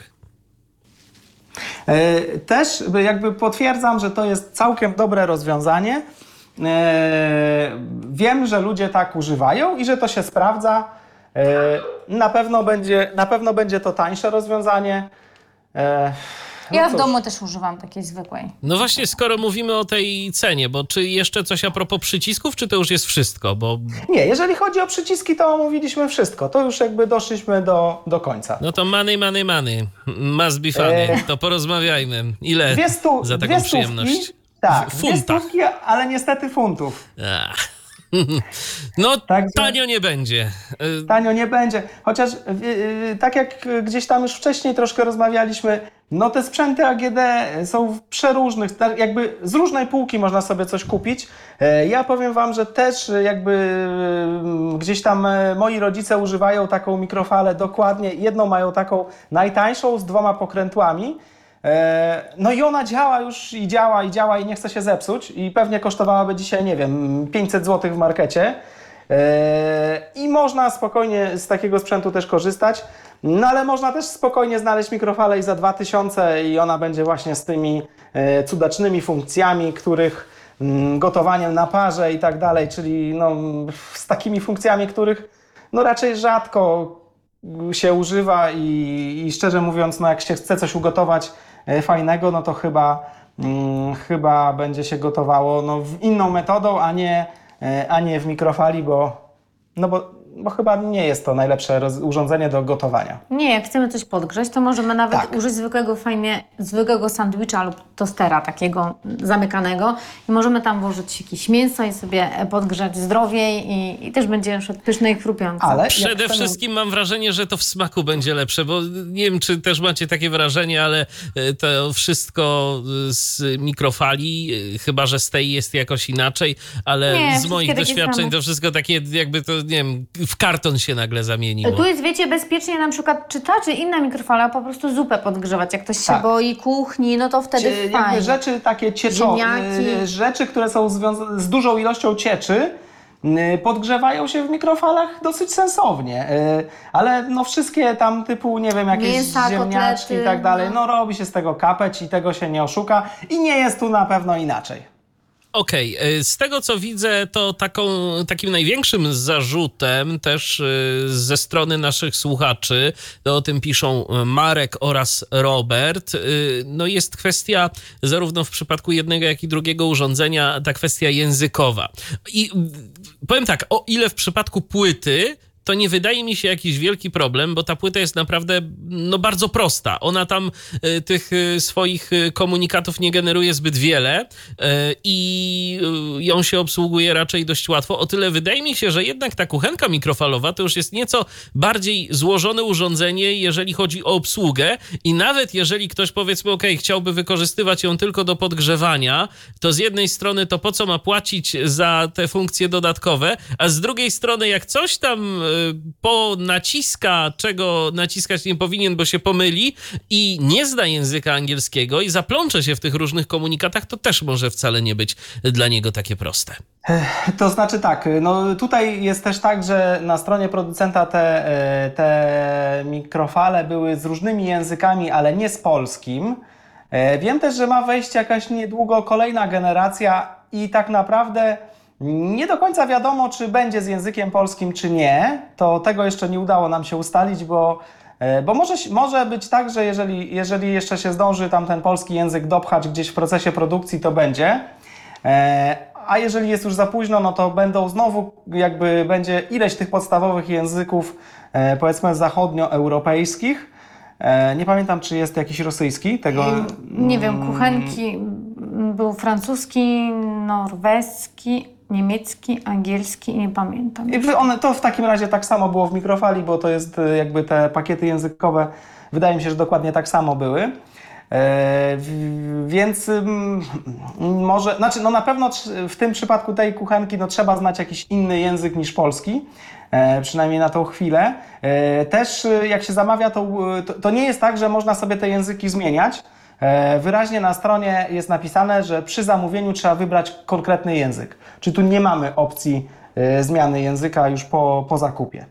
Też jakby potwierdzam, że to jest całkiem dobre rozwiązanie. Wiem, że ludzie tak używają i że to się sprawdza. Na pewno będzie to tańsze rozwiązanie. Ja w cóż. domu też używam takiej zwykłej. No właśnie, skoro mówimy o tej cenie, bo czy jeszcze coś a propos przycisków, czy to już jest wszystko? Bo Nie, jeżeli chodzi o przyciski, to omówiliśmy wszystko. To już jakby doszliśmy do końca. no to money, must be funny. To porozmawiajmy. Ile za taką przyjemność? Tak, W 2 funtach. stówki, ale niestety funtów. Ach. No, Także- tanio nie będzie. Tanio nie będzie. Chociaż tak jak gdzieś tam już wcześniej troszkę rozmawialiśmy, no te sprzęty AGD są przeróżnych, jakby z różnej półki można sobie coś kupić. Ja powiem wam, że też jakby gdzieś tam moi rodzice używają taką mikrofalę dokładnie. Jedną mają taką najtańszą z 2 pokrętłami. No i ona działa już i działa i nie chce się zepsuć i pewnie kosztowałaby dzisiaj, nie wiem, 500 zł w markecie. I można spokojnie z takiego sprzętu też korzystać, no ale można też spokojnie znaleźć mikrofalę i za 2000 i ona będzie właśnie z tymi cudacznymi funkcjami, których gotowaniem na parze i tak dalej, czyli no, z takimi funkcjami, których no raczej rzadko się używa i szczerze mówiąc, no jak się chce coś ugotować fajnego, no to chyba będzie się gotowało no, inną metodą, a nie w mikrofali, bo chyba nie jest to najlepsze urządzenie do gotowania. Nie, jak chcemy coś podgrzać, to możemy nawet Tak. użyć zwykłego sandwicha lub tostera takiego zamykanego i możemy tam włożyć jakieś mięso i sobie podgrzać zdrowiej i też będzie na przykład pyszne i chrupiące. Ale jak Przede chcemy- wszystkim mam wrażenie, że to w smaku będzie lepsze, bo nie wiem, czy też macie takie wrażenie, ale to wszystko z mikrofali, chyba że z tej jest jakoś inaczej, ale Nie, z moich wszystkie takie doświadczeń same. to wszystko takie jakby to, nie wiem, w karton się nagle zamieniło. Tu jest, wiecie, bezpiecznie na przykład czy ta, czy inna mikrofala po prostu zupę podgrzewać. Jak ktoś się Tak. boi kuchni, no to wtedy jakby fajnie. rzeczy takie Ziemniaki. rzeczy, które są związane z dużą ilością cieczy, podgrzewają się w mikrofalach dosyć sensownie. Ale no wszystkie tam typu, nie wiem, jakieś Mięsa, ziemniaczki kotlety, i tak dalej, no. no robi się z tego kapeć i tego się nie oszuka i nie jest tu na pewno inaczej. Okej, z tego co widzę, to takim największym zarzutem też ze strony naszych słuchaczy, to o tym piszą Marek oraz Robert, no jest kwestia zarówno w przypadku jednego, jak i drugiego urządzenia, ta kwestia językowa. I powiem tak, o ile w przypadku płyty to nie wydaje mi się jakiś wielki problem, bo ta płyta jest naprawdę no, bardzo prosta. Ona tam tych swoich komunikatów nie generuje zbyt wiele i ją się obsługuje raczej dość łatwo. O tyle wydaje mi się, że jednak ta kuchenka mikrofalowa to już jest nieco bardziej złożone urządzenie, jeżeli chodzi o obsługę i nawet jeżeli ktoś, powiedzmy, chciałby wykorzystywać ją tylko do podgrzewania, to z jednej strony to po co ma płacić za te funkcje dodatkowe, a z drugiej strony jak coś tam ponaciska, czego naciskać nie powinien, bo się pomyli i nie zna języka angielskiego i zaplącze się w tych różnych komunikatach, to też może wcale nie być dla niego takie proste. To znaczy tak, no tutaj jest też tak, że na stronie producenta te mikrofale były z różnymi językami, ale nie z polskim. Wiem też, że ma wejść jakaś niedługo kolejna generacja i tak naprawdę nie do końca wiadomo, czy będzie z językiem polskim, czy nie. To tego jeszcze nie udało nam się ustalić, bo może być tak, że jeżeli jeszcze się zdąży tam ten polski język dopchać gdzieś w procesie produkcji, to będzie. A jeżeli jest już za późno, no to będą znowu będzie ileś tych podstawowych języków, powiedzmy zachodnioeuropejskich. Nie pamiętam, czy jest jakiś rosyjski. Nie wiem, kuchenki był francuski, norweski, niemiecki, angielski, nie pamiętam. To w takim razie tak samo było w mikrofali, bo to jest jakby te pakiety językowe, wydaje mi się, że dokładnie tak samo były. Więc może, znaczy no na pewno w tym przypadku tej kuchenki no trzeba znać jakiś inny język niż polski, przynajmniej na tą chwilę. Też jak się zamawia, to nie jest tak, że można sobie te języki zmieniać. Wyraźnie na stronie jest napisane, że przy zamówieniu trzeba wybrać konkretny język. Czyli tu nie mamy opcji zmiany języka już po zakupie.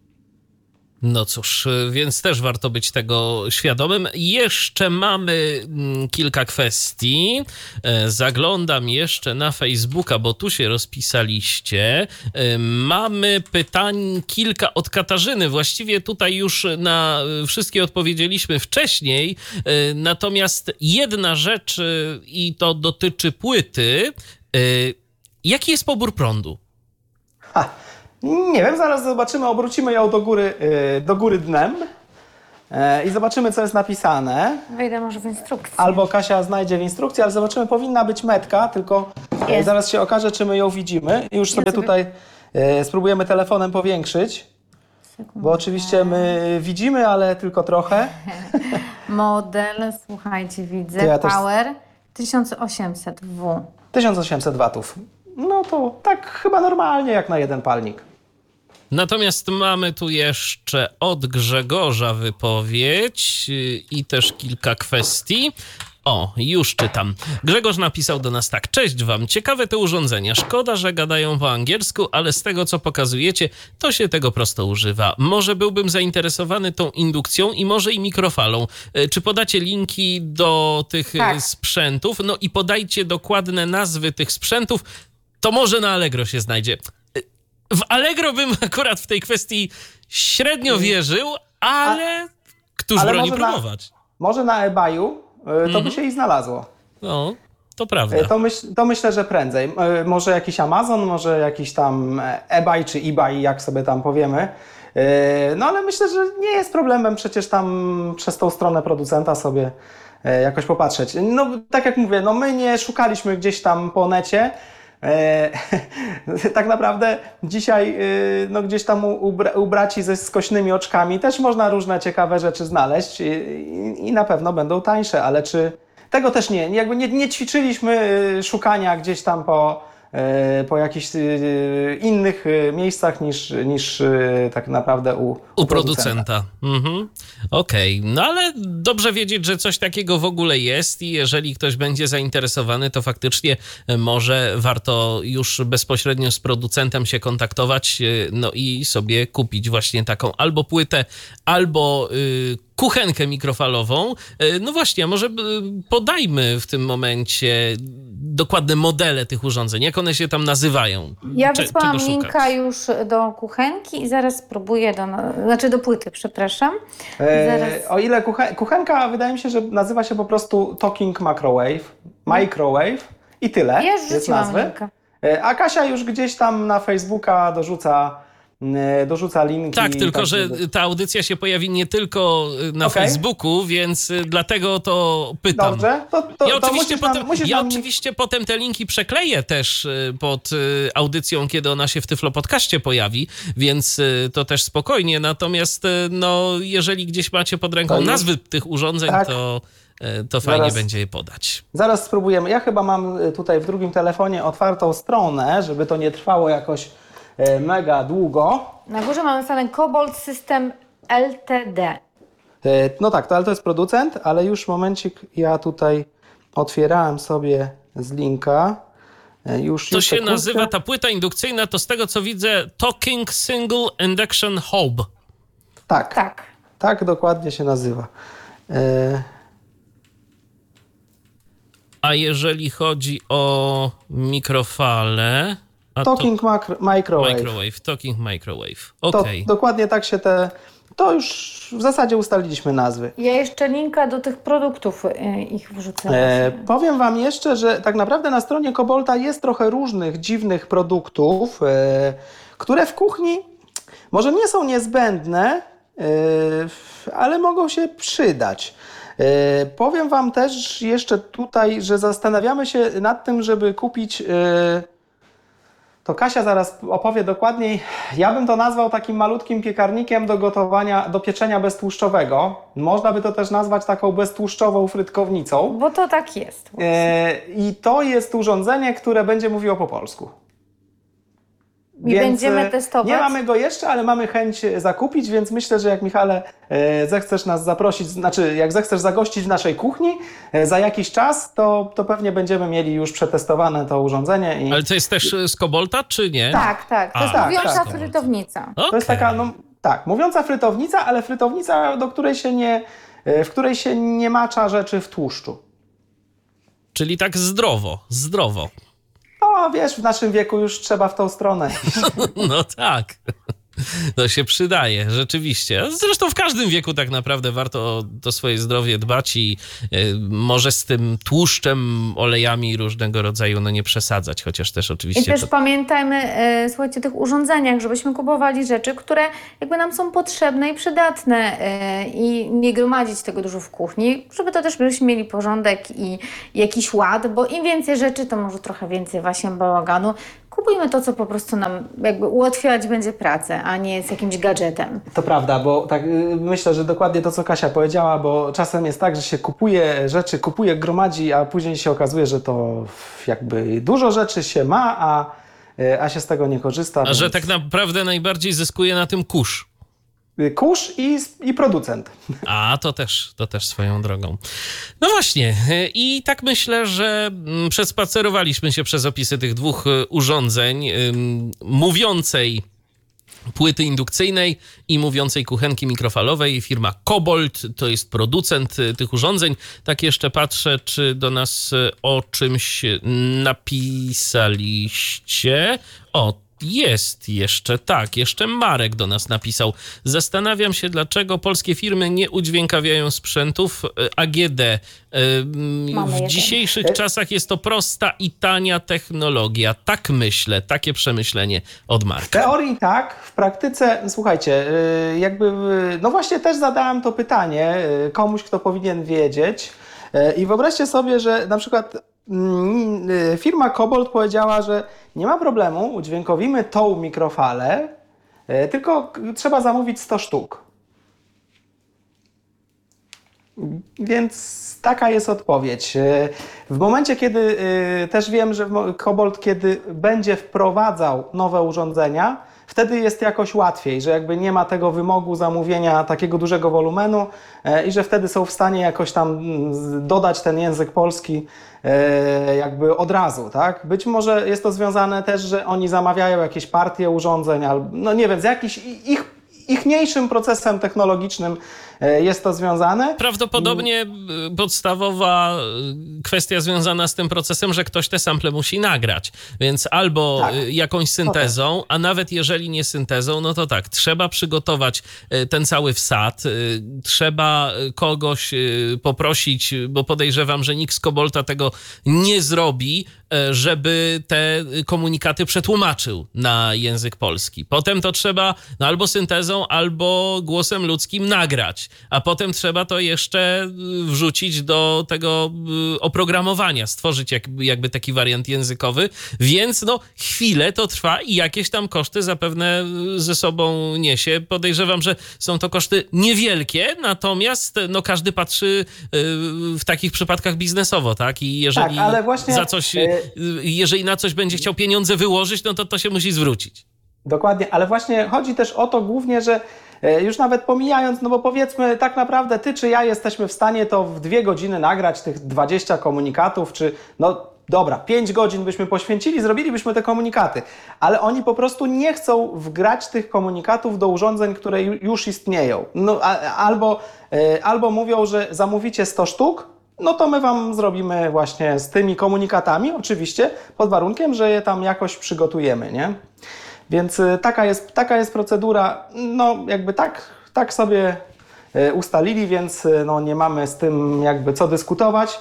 No cóż, więc też warto być tego świadomym. Jeszcze mamy kilka kwestii. Zaglądam jeszcze na Facebooka, bo tu się rozpisaliście. Mamy pytań kilka od Katarzyny. Właściwie tutaj już na wszystkie odpowiedzieliśmy wcześniej. Natomiast jedna rzecz, i to dotyczy płyty. Jaki jest pobór prądu? Nie wiem, zaraz zobaczymy, obrócimy ją do góry dnem i zobaczymy, co jest napisane. Wejdę może w instrukcję. Albo Kasia znajdzie w instrukcji, ale zobaczymy, powinna być metka, tylko Jest. zaraz się okaże, czy my ją widzimy. I już sobie tutaj spróbujemy telefonem powiększyć, bo oczywiście my widzimy, ale tylko trochę. Model, słuchajcie, widzę, To ja też- Power 1800W. 1800 watów. No to tak chyba normalnie, jak na jeden palnik. Natomiast mamy tu jeszcze od Grzegorza wypowiedź i też kilka kwestii. O, już czytam. Grzegorz napisał do nas tak. Cześć wam, ciekawe te urządzenia. Szkoda, że gadają po angielsku, ale z tego, co pokazujecie, to się tego prosto używa. Może byłbym zainteresowany tą indukcją i może i mikrofalą. Czy podacie linki do tych Tak. sprzętów? No i podajcie dokładne nazwy tych sprzętów. To może na Allegro się znajdzie. W Allegro bym akurat w tej kwestii średnio wierzył, ale któż ale broni może na- próbować? Może na eBayu to by się i znalazło. No, to prawda. To myślę, że prędzej. Może jakiś Amazon, może jakiś tam eBay czy eBay, jak sobie tam powiemy. No ale myślę, że nie jest problemem przecież tam przez tą stronę producenta sobie jakoś popatrzeć. No tak jak mówię, no my nie szukaliśmy gdzieś tam po necie. Tak naprawdę dzisiaj no gdzieś tam u braci ze skośnymi oczkami też można różne ciekawe rzeczy znaleźć i na pewno będą tańsze, ale czy tego też nie ćwiczyliśmy szukania gdzieś tam po jakichś innych miejscach niż tak naprawdę u producenta. Mhm. Okej, no ale dobrze wiedzieć, że coś takiego w ogóle jest i jeżeli ktoś będzie zainteresowany, to faktycznie może warto już bezpośrednio z producentem się kontaktować, no i sobie kupić właśnie taką albo płytę, albo kuchenkę mikrofalową. No właśnie, a może podajmy w tym momencie dokładne modele tych urządzeń, jak one się tam nazywają. Ja wysłałam czego linka szukać? już do kuchenki i zaraz spróbuję do płyty, przepraszam. Zaraz. O ile kuchenka wydaje mi się, że nazywa się po prostu Talking Microwave i tyle Ja już jest rzuciłam nazwy. linka. A Kasia już gdzieś tam na Facebooka dorzuca linki. Tak, tylko tak, że żeby- ta audycja się pojawi nie tylko na Okej. Facebooku, więc dlatego to pytam. Dobrze, Ja musisz nam oczywiście potem te linki przekleję też pod audycją, kiedy ona się w Tyflo Podcaście pojawi, więc to też spokojnie. Natomiast no, jeżeli gdzieś macie pod ręką To już- nazwy tych urządzeń, Tak. to fajnie Zaraz. będzie je podać. Zaraz spróbujemy. Ja chyba mam tutaj w drugim telefonie otwartą stronę, żeby to nie trwało jakoś mega długo. Na górze mamy napisane Cobalt System LTD. No tak, ale to jest producent, ale już momencik, ja tutaj otwierałem sobie z linka. Już To się sekundkę. nazywa, ta płyta indukcyjna, to z tego co widzę, Talking Single Induction Hob. Tak, tak dokładnie się nazywa. A jeżeli chodzi o mikrofale... Talking Microwave. Talking Microwave. To Okej. dokładnie tak się to już w zasadzie ustaliliśmy nazwy. Ja jeszcze linka do tych produktów ich wrzucę. Powiem wam jeszcze, że tak naprawdę na stronie Cobolta jest trochę różnych dziwnych produktów, które w kuchni może nie są niezbędne, ale mogą się przydać. Powiem wam też jeszcze tutaj, że zastanawiamy się nad tym, żeby kupić to Kasia zaraz opowie dokładniej. Ja bym to nazwał takim malutkim piekarnikiem do gotowania, do pieczenia beztłuszczowego. Można by to też nazwać taką beztłuszczową frytkownicą. Bo to tak jest. I to jest urządzenie, które będzie mówiło po polsku. I będziemy testować? Nie mamy go jeszcze, ale mamy chęć zakupić, więc myślę, że jak Michale zechcesz nas zaprosić, znaczy jak zechcesz zagościć w naszej kuchni za jakiś czas, to pewnie będziemy mieli już przetestowane to urządzenie. Ale to jest też z Kobolta, czy nie? Tak. To jest A, mówiąca tak. frytownica. To jest taka, no tak, mówiąca frytownica, ale frytownica, w której się nie macza rzeczy w tłuszczu. Czyli tak zdrowo. No wiesz, w naszym wieku już trzeba w tą stronę. No tak. To się przydaje, rzeczywiście. Zresztą w każdym wieku tak naprawdę warto o to swoje zdrowie dbać i może z tym tłuszczem, olejami różnego rodzaju nie przesadzać, chociaż też oczywiście... I też pamiętajmy, słuchajcie, o tych urządzeniach, żebyśmy kupowali rzeczy, które jakby nam są potrzebne i przydatne i nie gromadzić tego dużo w kuchni, żeby to też byśmy mieli porządek i jakiś ład, bo im więcej rzeczy, to może trochę więcej właśnie bałaganu. Kupujmy to, co po prostu nam jakby ułatwiać będzie pracę, a nie z jakimś gadżetem. To prawda, bo tak myślę, że dokładnie to, co Kasia powiedziała, bo czasem jest tak, że się kupuje rzeczy, gromadzi, a później się okazuje, że to jakby dużo rzeczy się ma, a się z tego nie korzysta. A że tak naprawdę najbardziej zyskuje na tym kurz. Kurz i producent. A, to też swoją drogą. No właśnie, i tak myślę, że przespacerowaliśmy się przez opisy tych dwóch urządzeń, mówiącej płyty indukcyjnej i mówiącej kuchenki mikrofalowej. Firma Kobolt to jest producent tych urządzeń. Tak jeszcze patrzę, czy do nas o czymś napisaliście. O, jest jeszcze, tak, jeszcze Marek do nas napisał. Zastanawiam się, dlaczego polskie firmy nie udźwiękawiają sprzętów AGD. W dzisiejszych czasach jest to prosta i tania technologia. Tak myślę, takie przemyślenie od Marka. W teorii tak, w praktyce, słuchajcie, no właśnie też zadałem to pytanie komuś, kto powinien wiedzieć i wyobraźcie sobie, że na przykład firma Kobolt powiedziała, że nie ma problemu, udźwiękowimy tą mikrofalę, tylko trzeba zamówić 100 sztuk. Więc taka jest odpowiedź. W momencie, kiedy też wiem, że Kobolt, kiedy będzie wprowadzał nowe urządzenia, wtedy jest jakoś łatwiej, że jakby nie ma tego wymogu zamówienia takiego dużego wolumenu i że wtedy są w stanie jakoś tam dodać ten język polski jakby od razu, tak? Być może jest to związane też, że oni zamawiają jakieś partie urządzeń, albo no nie wiem, z jakimś ichniejszym procesem technologicznym jest to związane. Prawdopodobnie podstawowa kwestia związana z tym procesem, że ktoś te sample musi nagrać. Więc albo jakąś syntezą, a nawet jeżeli nie syntezą, no to tak, trzeba przygotować ten cały wsad, trzeba kogoś poprosić, bo podejrzewam, że nikt z Kobolta tego nie zrobi, żeby te komunikaty przetłumaczył na język polski. Potem to trzeba albo syntezą, albo głosem ludzkim nagrać, a potem trzeba to jeszcze wrzucić do tego oprogramowania, stworzyć jakby taki wariant językowy, więc no chwilę to trwa i jakieś tam koszty zapewne ze sobą niesie. Podejrzewam, że są to koszty niewielkie, natomiast no każdy patrzy w takich przypadkach biznesowo, tak? I jeżeli ale właśnie, jeżeli na coś będzie chciał pieniądze wyłożyć, no to się musi zwrócić. Dokładnie, ale właśnie chodzi też o to głównie, że już nawet pomijając, no bo powiedzmy tak naprawdę ty czy ja jesteśmy w stanie to w 2 godziny nagrać tych 20 komunikatów, czy no dobra, 5 godzin byśmy poświęcili, zrobilibyśmy te komunikaty, ale oni po prostu nie chcą wgrać tych komunikatów do urządzeń, które już istnieją. No, albo mówią, że zamówicie 100 sztuk, no to my wam zrobimy właśnie z tymi komunikatami, oczywiście pod warunkiem, że je tam jakoś przygotujemy, nie? Więc taka jest procedura, no jakby tak sobie ustalili, więc no nie mamy z tym jakby co dyskutować.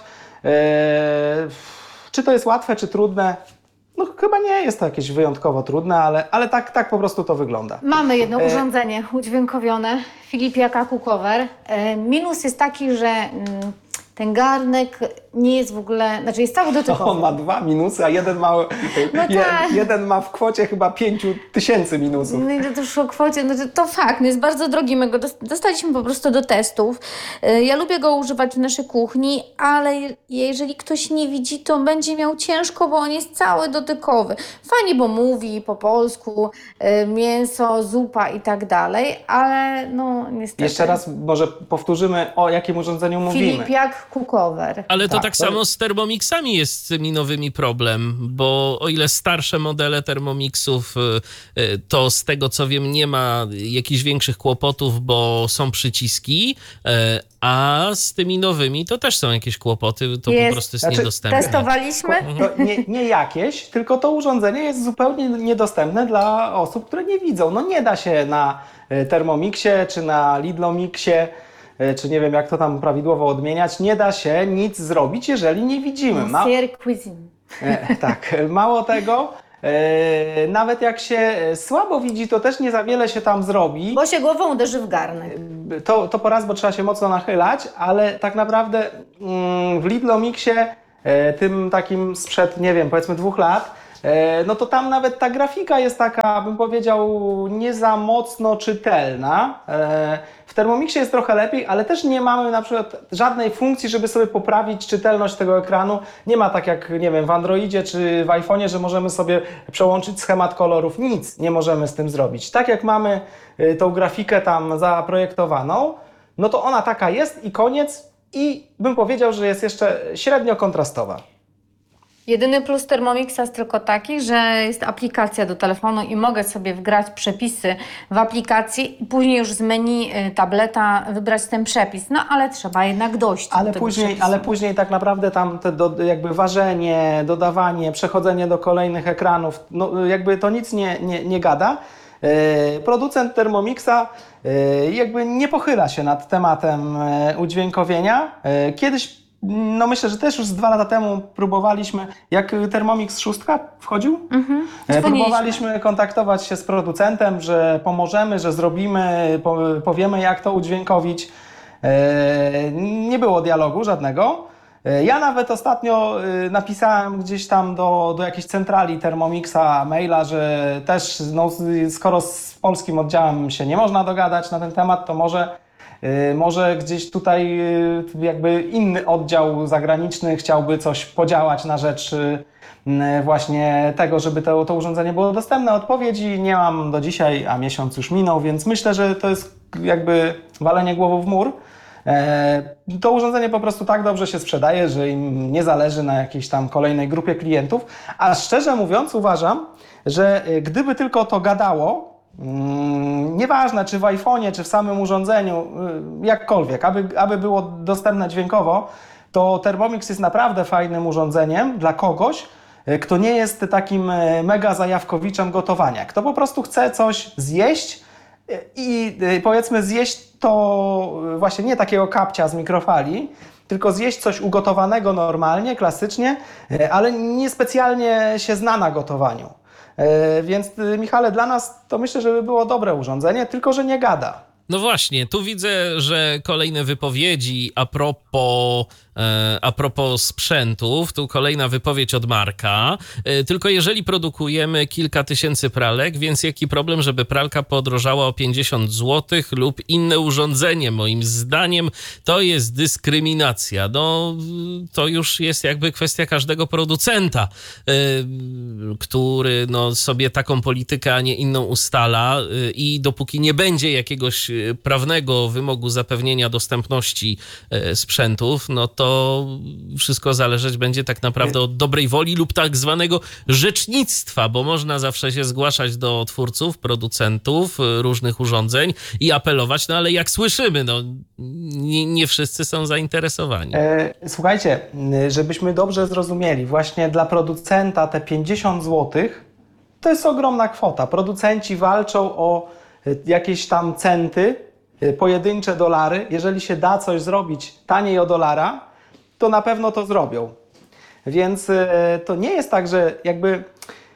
Czy to jest łatwe, czy trudne? No chyba nie jest to jakieś wyjątkowo trudne, ale tak po prostu to wygląda. Mamy jedno urządzenie udźwiękowione, Philips Jack Cover. Minus jest taki, że Ten garnek nie jest w ogóle, znaczy jest cały dotykowy. On ma 2 minusy, a jeden ma, tak. jeden ma w kwocie chyba 5000 minusów. No i to już o kwocie, no to fakt, no jest bardzo drogi, my go dostaliśmy po prostu do testów. Ja lubię go używać w naszej kuchni, ale jeżeli ktoś nie widzi, to będzie miał ciężko, bo on jest cały dotykowy. Fajnie, bo mówi po polsku, mięso, zupa i tak dalej, ale no niestety. Jeszcze raz może powtórzymy, o jakim urządzeniu mówimy. Filipiak Cookover. Ale to Tak, tak to- samo z Thermomixami jest z tymi nowymi problem, bo o ile starsze modele Thermomixów, to z tego co wiem nie ma jakichś większych kłopotów, bo są przyciski, a z tymi nowymi to też są jakieś kłopoty, to po Jest. prostu jest Znaczy, niedostępne. Testowaliśmy. To nie jakieś, tylko to urządzenie jest zupełnie niedostępne dla osób, które nie widzą. No nie da się na Thermomixie, czy na Lidlomixie, czy nie wiem jak to tam prawidłowo odmieniać, nie da się nic zrobić, jeżeli nie widzimy. Monsieur Cuisine. Tak, mało tego, nawet jak się słabo widzi, to też nie za wiele się tam zrobi. Bo się głową uderzy w garnek. To po raz, bo trzeba się mocno nachylać, ale tak naprawdę w Lidlomixie, tym takim sprzed, nie wiem, powiedzmy 2 lat, no to tam nawet ta grafika jest taka, bym powiedział, nie za mocno czytelna. W Thermomixie jest trochę lepiej, ale też nie mamy na przykład żadnej funkcji, żeby sobie poprawić czytelność tego ekranu. Nie ma tak jak, nie wiem, w Androidzie czy w iPhone'ie, że możemy sobie przełączyć schemat kolorów. Nic nie możemy z tym zrobić. Tak jak mamy tą grafikę tam zaprojektowaną, no to ona taka jest i koniec. I bym powiedział, że jest jeszcze średnio kontrastowa. Jedyny plus Thermomixa jest tylko taki, że jest aplikacja do telefonu i mogę sobie wgrać przepisy w aplikacji i później już z menu tableta wybrać ten przepis. No ale trzeba jednak dojść do tego przepisu. Ale później tak naprawdę tam te jakby ważenie, dodawanie, przechodzenie do kolejnych ekranów, no jakby to nic nie gada. Producent Thermomixa jakby nie pochyla się nad tematem udźwiękowienia. Kiedyś, no myślę, że też już z 2 lata temu próbowaliśmy, jak Thermomix 6 wchodził, próbowaliśmy kontaktować się z producentem, że pomożemy, że zrobimy, powiemy jak to udźwiękowić. Nie było dialogu żadnego. Ja nawet ostatnio napisałem gdzieś tam do jakiejś centrali Thermomixa maila, że też no, skoro z polskim oddziałem się nie można dogadać na ten temat, to może gdzieś tutaj jakby inny oddział zagraniczny chciałby coś podziałać na rzecz właśnie tego, żeby to urządzenie było dostępne. Odpowiedzi nie mam do dzisiaj, a miesiąc już minął, więc myślę, że to jest jakby walenie głową w mur. To urządzenie po prostu tak dobrze się sprzedaje, że im nie zależy na jakiejś tam kolejnej grupie klientów, a szczerze mówiąc uważam, że gdyby tylko to gadało, nieważne czy w iPhone'ie, czy w samym urządzeniu, jakkolwiek, aby było dostępne dźwiękowo, to Thermomix jest naprawdę fajnym urządzeniem dla kogoś, kto nie jest takim mega zajawkowiczem gotowania, kto po prostu chce coś zjeść i powiedzmy zjeść to właśnie nie takiego kapcia z mikrofali, tylko zjeść coś ugotowanego normalnie, klasycznie, ale niespecjalnie się zna na gotowaniu. Więc Michale, dla nas to myślę, że by było dobre urządzenie, tylko że nie gada. No właśnie, tu widzę, że kolejne wypowiedzi a propos sprzętów, tu kolejna wypowiedź od Marka. Tylko jeżeli produkujemy kilka tysięcy pralek, więc jaki problem, żeby pralka podrożała o 50 zł lub inne urządzenie? Moim zdaniem to jest dyskryminacja. No, to już jest jakby kwestia każdego producenta, który no, sobie taką politykę, a nie inną ustala i dopóki nie będzie jakiegoś prawnego wymogu zapewnienia dostępności sprzętów, no to wszystko zależeć będzie tak naprawdę od dobrej woli lub tak zwanego rzecznictwa, bo można zawsze się zgłaszać do twórców, producentów różnych urządzeń i apelować, no ale jak słyszymy, no nie wszyscy są zainteresowani. Słuchajcie, żebyśmy dobrze zrozumieli, właśnie dla producenta te 50 zł to jest ogromna kwota. Producenci walczą o jakieś tam centy, pojedyncze dolary. Jeżeli się da coś zrobić taniej o dolara, to na pewno to zrobią. Więc to nie jest tak, że jakby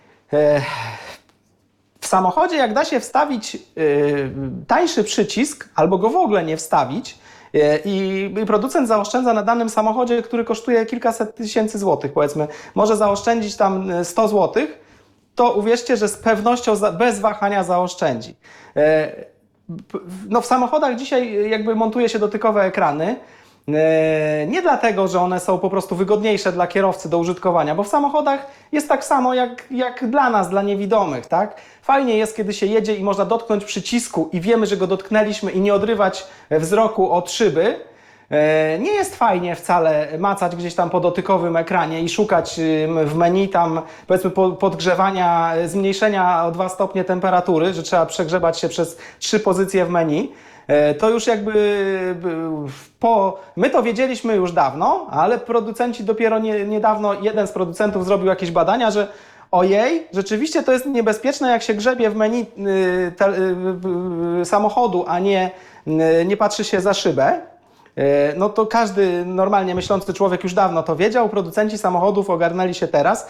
w samochodzie jak da się wstawić tańszy przycisk, albo go w ogóle nie wstawić I producent zaoszczędza na danym samochodzie, który kosztuje kilkaset tysięcy złotych, powiedzmy, może zaoszczędzić tam 100 złotych, to uwierzcie, że z pewnością bez wahania zaoszczędzi. No w samochodach dzisiaj jakby montuje się dotykowe ekrany, nie dlatego, że one są po prostu wygodniejsze dla kierowcy do użytkowania, bo w samochodach jest tak samo jak dla nas, dla niewidomych, tak? Fajnie jest, kiedy się jedzie i można dotknąć przycisku i wiemy, że go dotknęliśmy i nie odrywać wzroku od szyby. Nie jest fajnie wcale macać gdzieś tam po dotykowym ekranie i szukać w menu tam powiedzmy podgrzewania, zmniejszenia o 2 stopnie temperatury, że trzeba przegrzebać się przez 3 pozycje w menu. To już my to wiedzieliśmy już dawno, ale producenci dopiero niedawno, jeden z producentów zrobił jakieś badania, że ojej, rzeczywiście to jest niebezpieczne, jak się grzebie w menu samochodu, a nie patrzy się za szybę. No to każdy normalnie myślący człowiek już dawno to wiedział, producenci samochodów ogarnęli się teraz.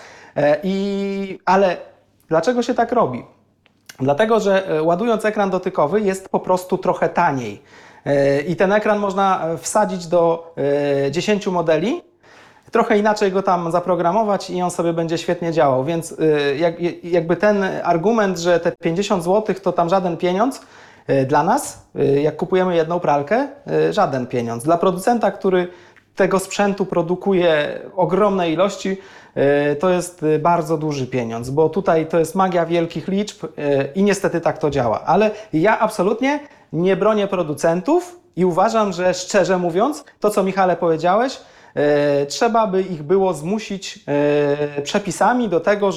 Ale dlaczego się tak robi? Dlatego, że ładując ekran dotykowy jest po prostu trochę taniej. I ten ekran można wsadzić do 10 modeli, trochę inaczej go tam zaprogramować i on sobie będzie świetnie działał. Więc jakby ten argument, że te 50 zł to tam żaden pieniądz, dla nas, jak kupujemy jedną pralkę, żaden pieniądz. Dla producenta, który tego sprzętu produkuje ogromne ilości, to jest bardzo duży pieniądz, bo tutaj to jest magia wielkich liczb i niestety tak to działa. Ale ja absolutnie nie bronię producentów i uważam, że szczerze mówiąc, to co Michale powiedziałeś, trzeba by ich było zmusić przepisami do tego,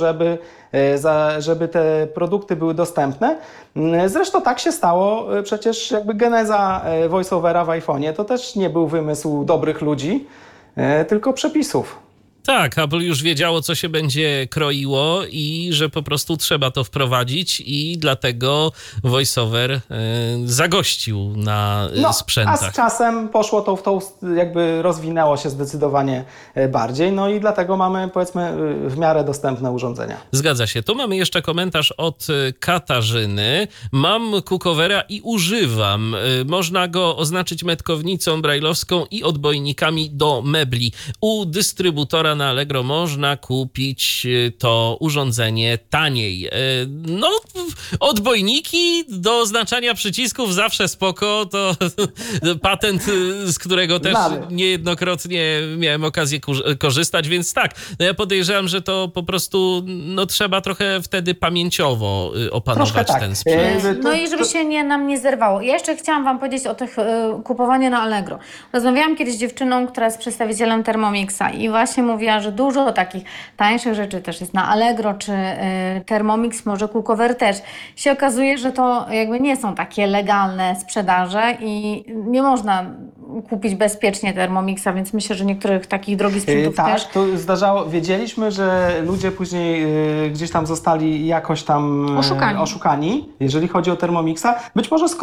żeby te produkty były dostępne. Zresztą tak się stało, przecież jakby geneza voiceovera w iPhone'ie to też nie był wymysł dobrych ludzi, tylko przepisów. Tak, Apple już wiedziało, co się będzie kroiło i że po prostu trzeba to wprowadzić i dlatego VoiceOver zagościł na sprzętach. A z czasem poszło to w tą, jakby rozwinęło się zdecydowanie bardziej, no i dlatego mamy, powiedzmy, w miarę dostępne urządzenia. Zgadza się. Tu mamy jeszcze komentarz od Katarzyny. Mam cookovera i używam. Można go oznaczyć metkownicą brajlowską i odbojnikami do mebli. U dystrybutora na Allegro można kupić to urządzenie taniej. No, odbojniki do oznaczania przycisków zawsze spoko. To patent, z którego też niejednokrotnie miałem okazję korzystać, więc tak. No ja podejrzewam, że to po prostu trzeba trochę wtedy pamięciowo opanować ten sprzęt. No i żeby się nam nie zerwało. Ja jeszcze chciałam wam powiedzieć o tych kupowaniu na Allegro. Rozmawiałam kiedyś z dziewczyną, która jest przedstawicielem Thermomixa i właśnie mówiła, że dużo takich tańszych rzeczy też jest na Allegro, czy Thermomix, może cookover też. Się okazuje, że to jakby nie są takie legalne sprzedaże i nie można kupić bezpiecznie Thermomixa, więc myślę, że niektórych takich drogich sprzętów też. Tak, to zdarzało. Wiedzieliśmy, że ludzie później gdzieś tam zostali jakoś tam oszukani, jeżeli chodzi o Thermomixa. Być może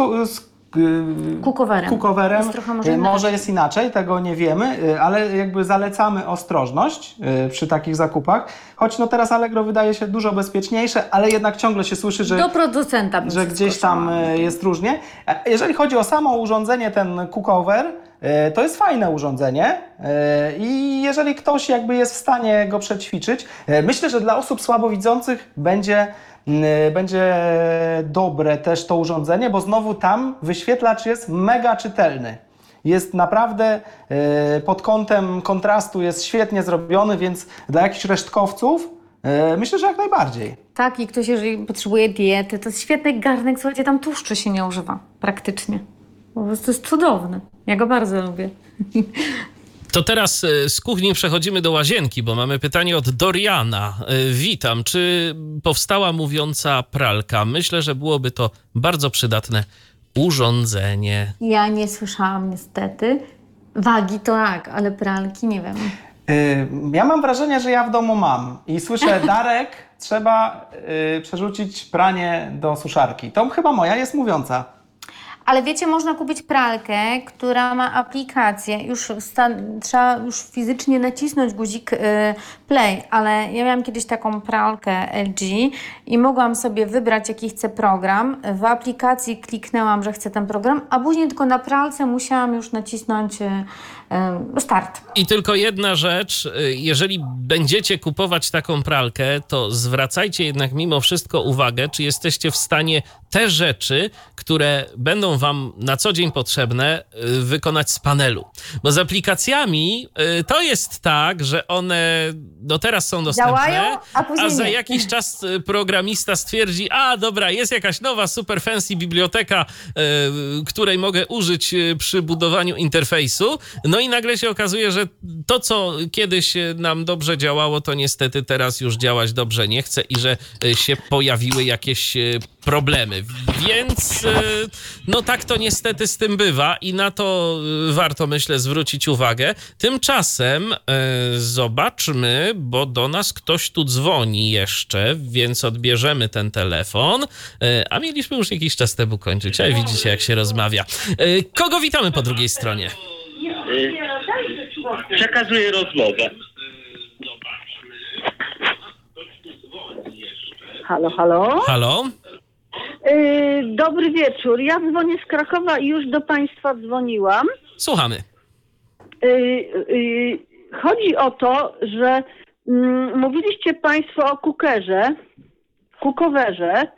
cookoverem może jest inaczej, tego nie wiemy, ale jakby zalecamy ostrożność przy takich zakupach. Choć teraz Allegro wydaje się dużo bezpieczniejsze, ale jednak ciągle się słyszy, że do producenta że gdzieś tam jest różnie. Jeżeli chodzi o samo urządzenie, ten cookover, to jest fajne urządzenie i jeżeli ktoś jakby jest w stanie go przećwiczyć, myślę, że dla osób słabowidzących będzie dobre też to urządzenie, bo znowu tam wyświetlacz jest mega czytelny. Jest naprawdę pod kątem kontrastu jest świetnie zrobiony, więc dla jakichś resztkowców myślę, że jak najbardziej. Tak, i ktoś, jeżeli potrzebuje diety, to jest świetny garnek, słuchajcie, tam tłuszczu się nie używa praktycznie. Po prostu jest cudowny. Ja go bardzo lubię. To teraz z kuchni przechodzimy do łazienki, bo mamy pytanie od Doriana. Witam. Czy powstała mówiąca pralka? Myślę, że byłoby to bardzo przydatne urządzenie. Ja nie słyszałam niestety. Wagi to tak, ale pralki nie wiem. Ja mam wrażenie, że ja w domu mam i słyszę: Darek, trzeba przerzucić pranie do suszarki. To chyba moja jest mówiąca. Ale wiecie, można kupić pralkę, która ma aplikację. Trzeba już fizycznie nacisnąć guzik play, ale ja miałam kiedyś taką pralkę LG i mogłam sobie wybrać, jaki chcę program. W aplikacji kliknęłam, że chcę ten program, a później tylko na pralce musiałam już nacisnąć start. I tylko jedna rzecz, jeżeli będziecie kupować taką pralkę, to zwracajcie jednak mimo wszystko uwagę, czy jesteście w stanie te rzeczy, które będą wam na co dzień potrzebne, wykonać z panelu. Bo z aplikacjami to jest tak, że one teraz są dostępne, Działają, a później za nie. jakiś czas programista stwierdzi, dobra, jest jakaś nowa super fancy biblioteka, której mogę użyć przy budowaniu interfejsu. No i nagle się okazuje, że to, co kiedyś nam dobrze działało, to niestety teraz już działać dobrze nie chce i że się pojawiły jakieś problemy. Więc tak to niestety z tym bywa i na to warto, myślę, zwrócić uwagę. Tymczasem zobaczmy, bo do nas ktoś tu dzwoni jeszcze, więc odbierzemy ten telefon, a mieliśmy już jakiś czas temu kończyć. Ale widzicie, jak się rozmawia. Kogo witamy po drugiej stronie? Przekazuję rozmowę. Halo, halo. Halo? Dobry wieczór. Ja dzwonię z Krakowa i już do Państwa dzwoniłam. Słuchamy. Chodzi o to, że mówiliście Państwo o kukowerze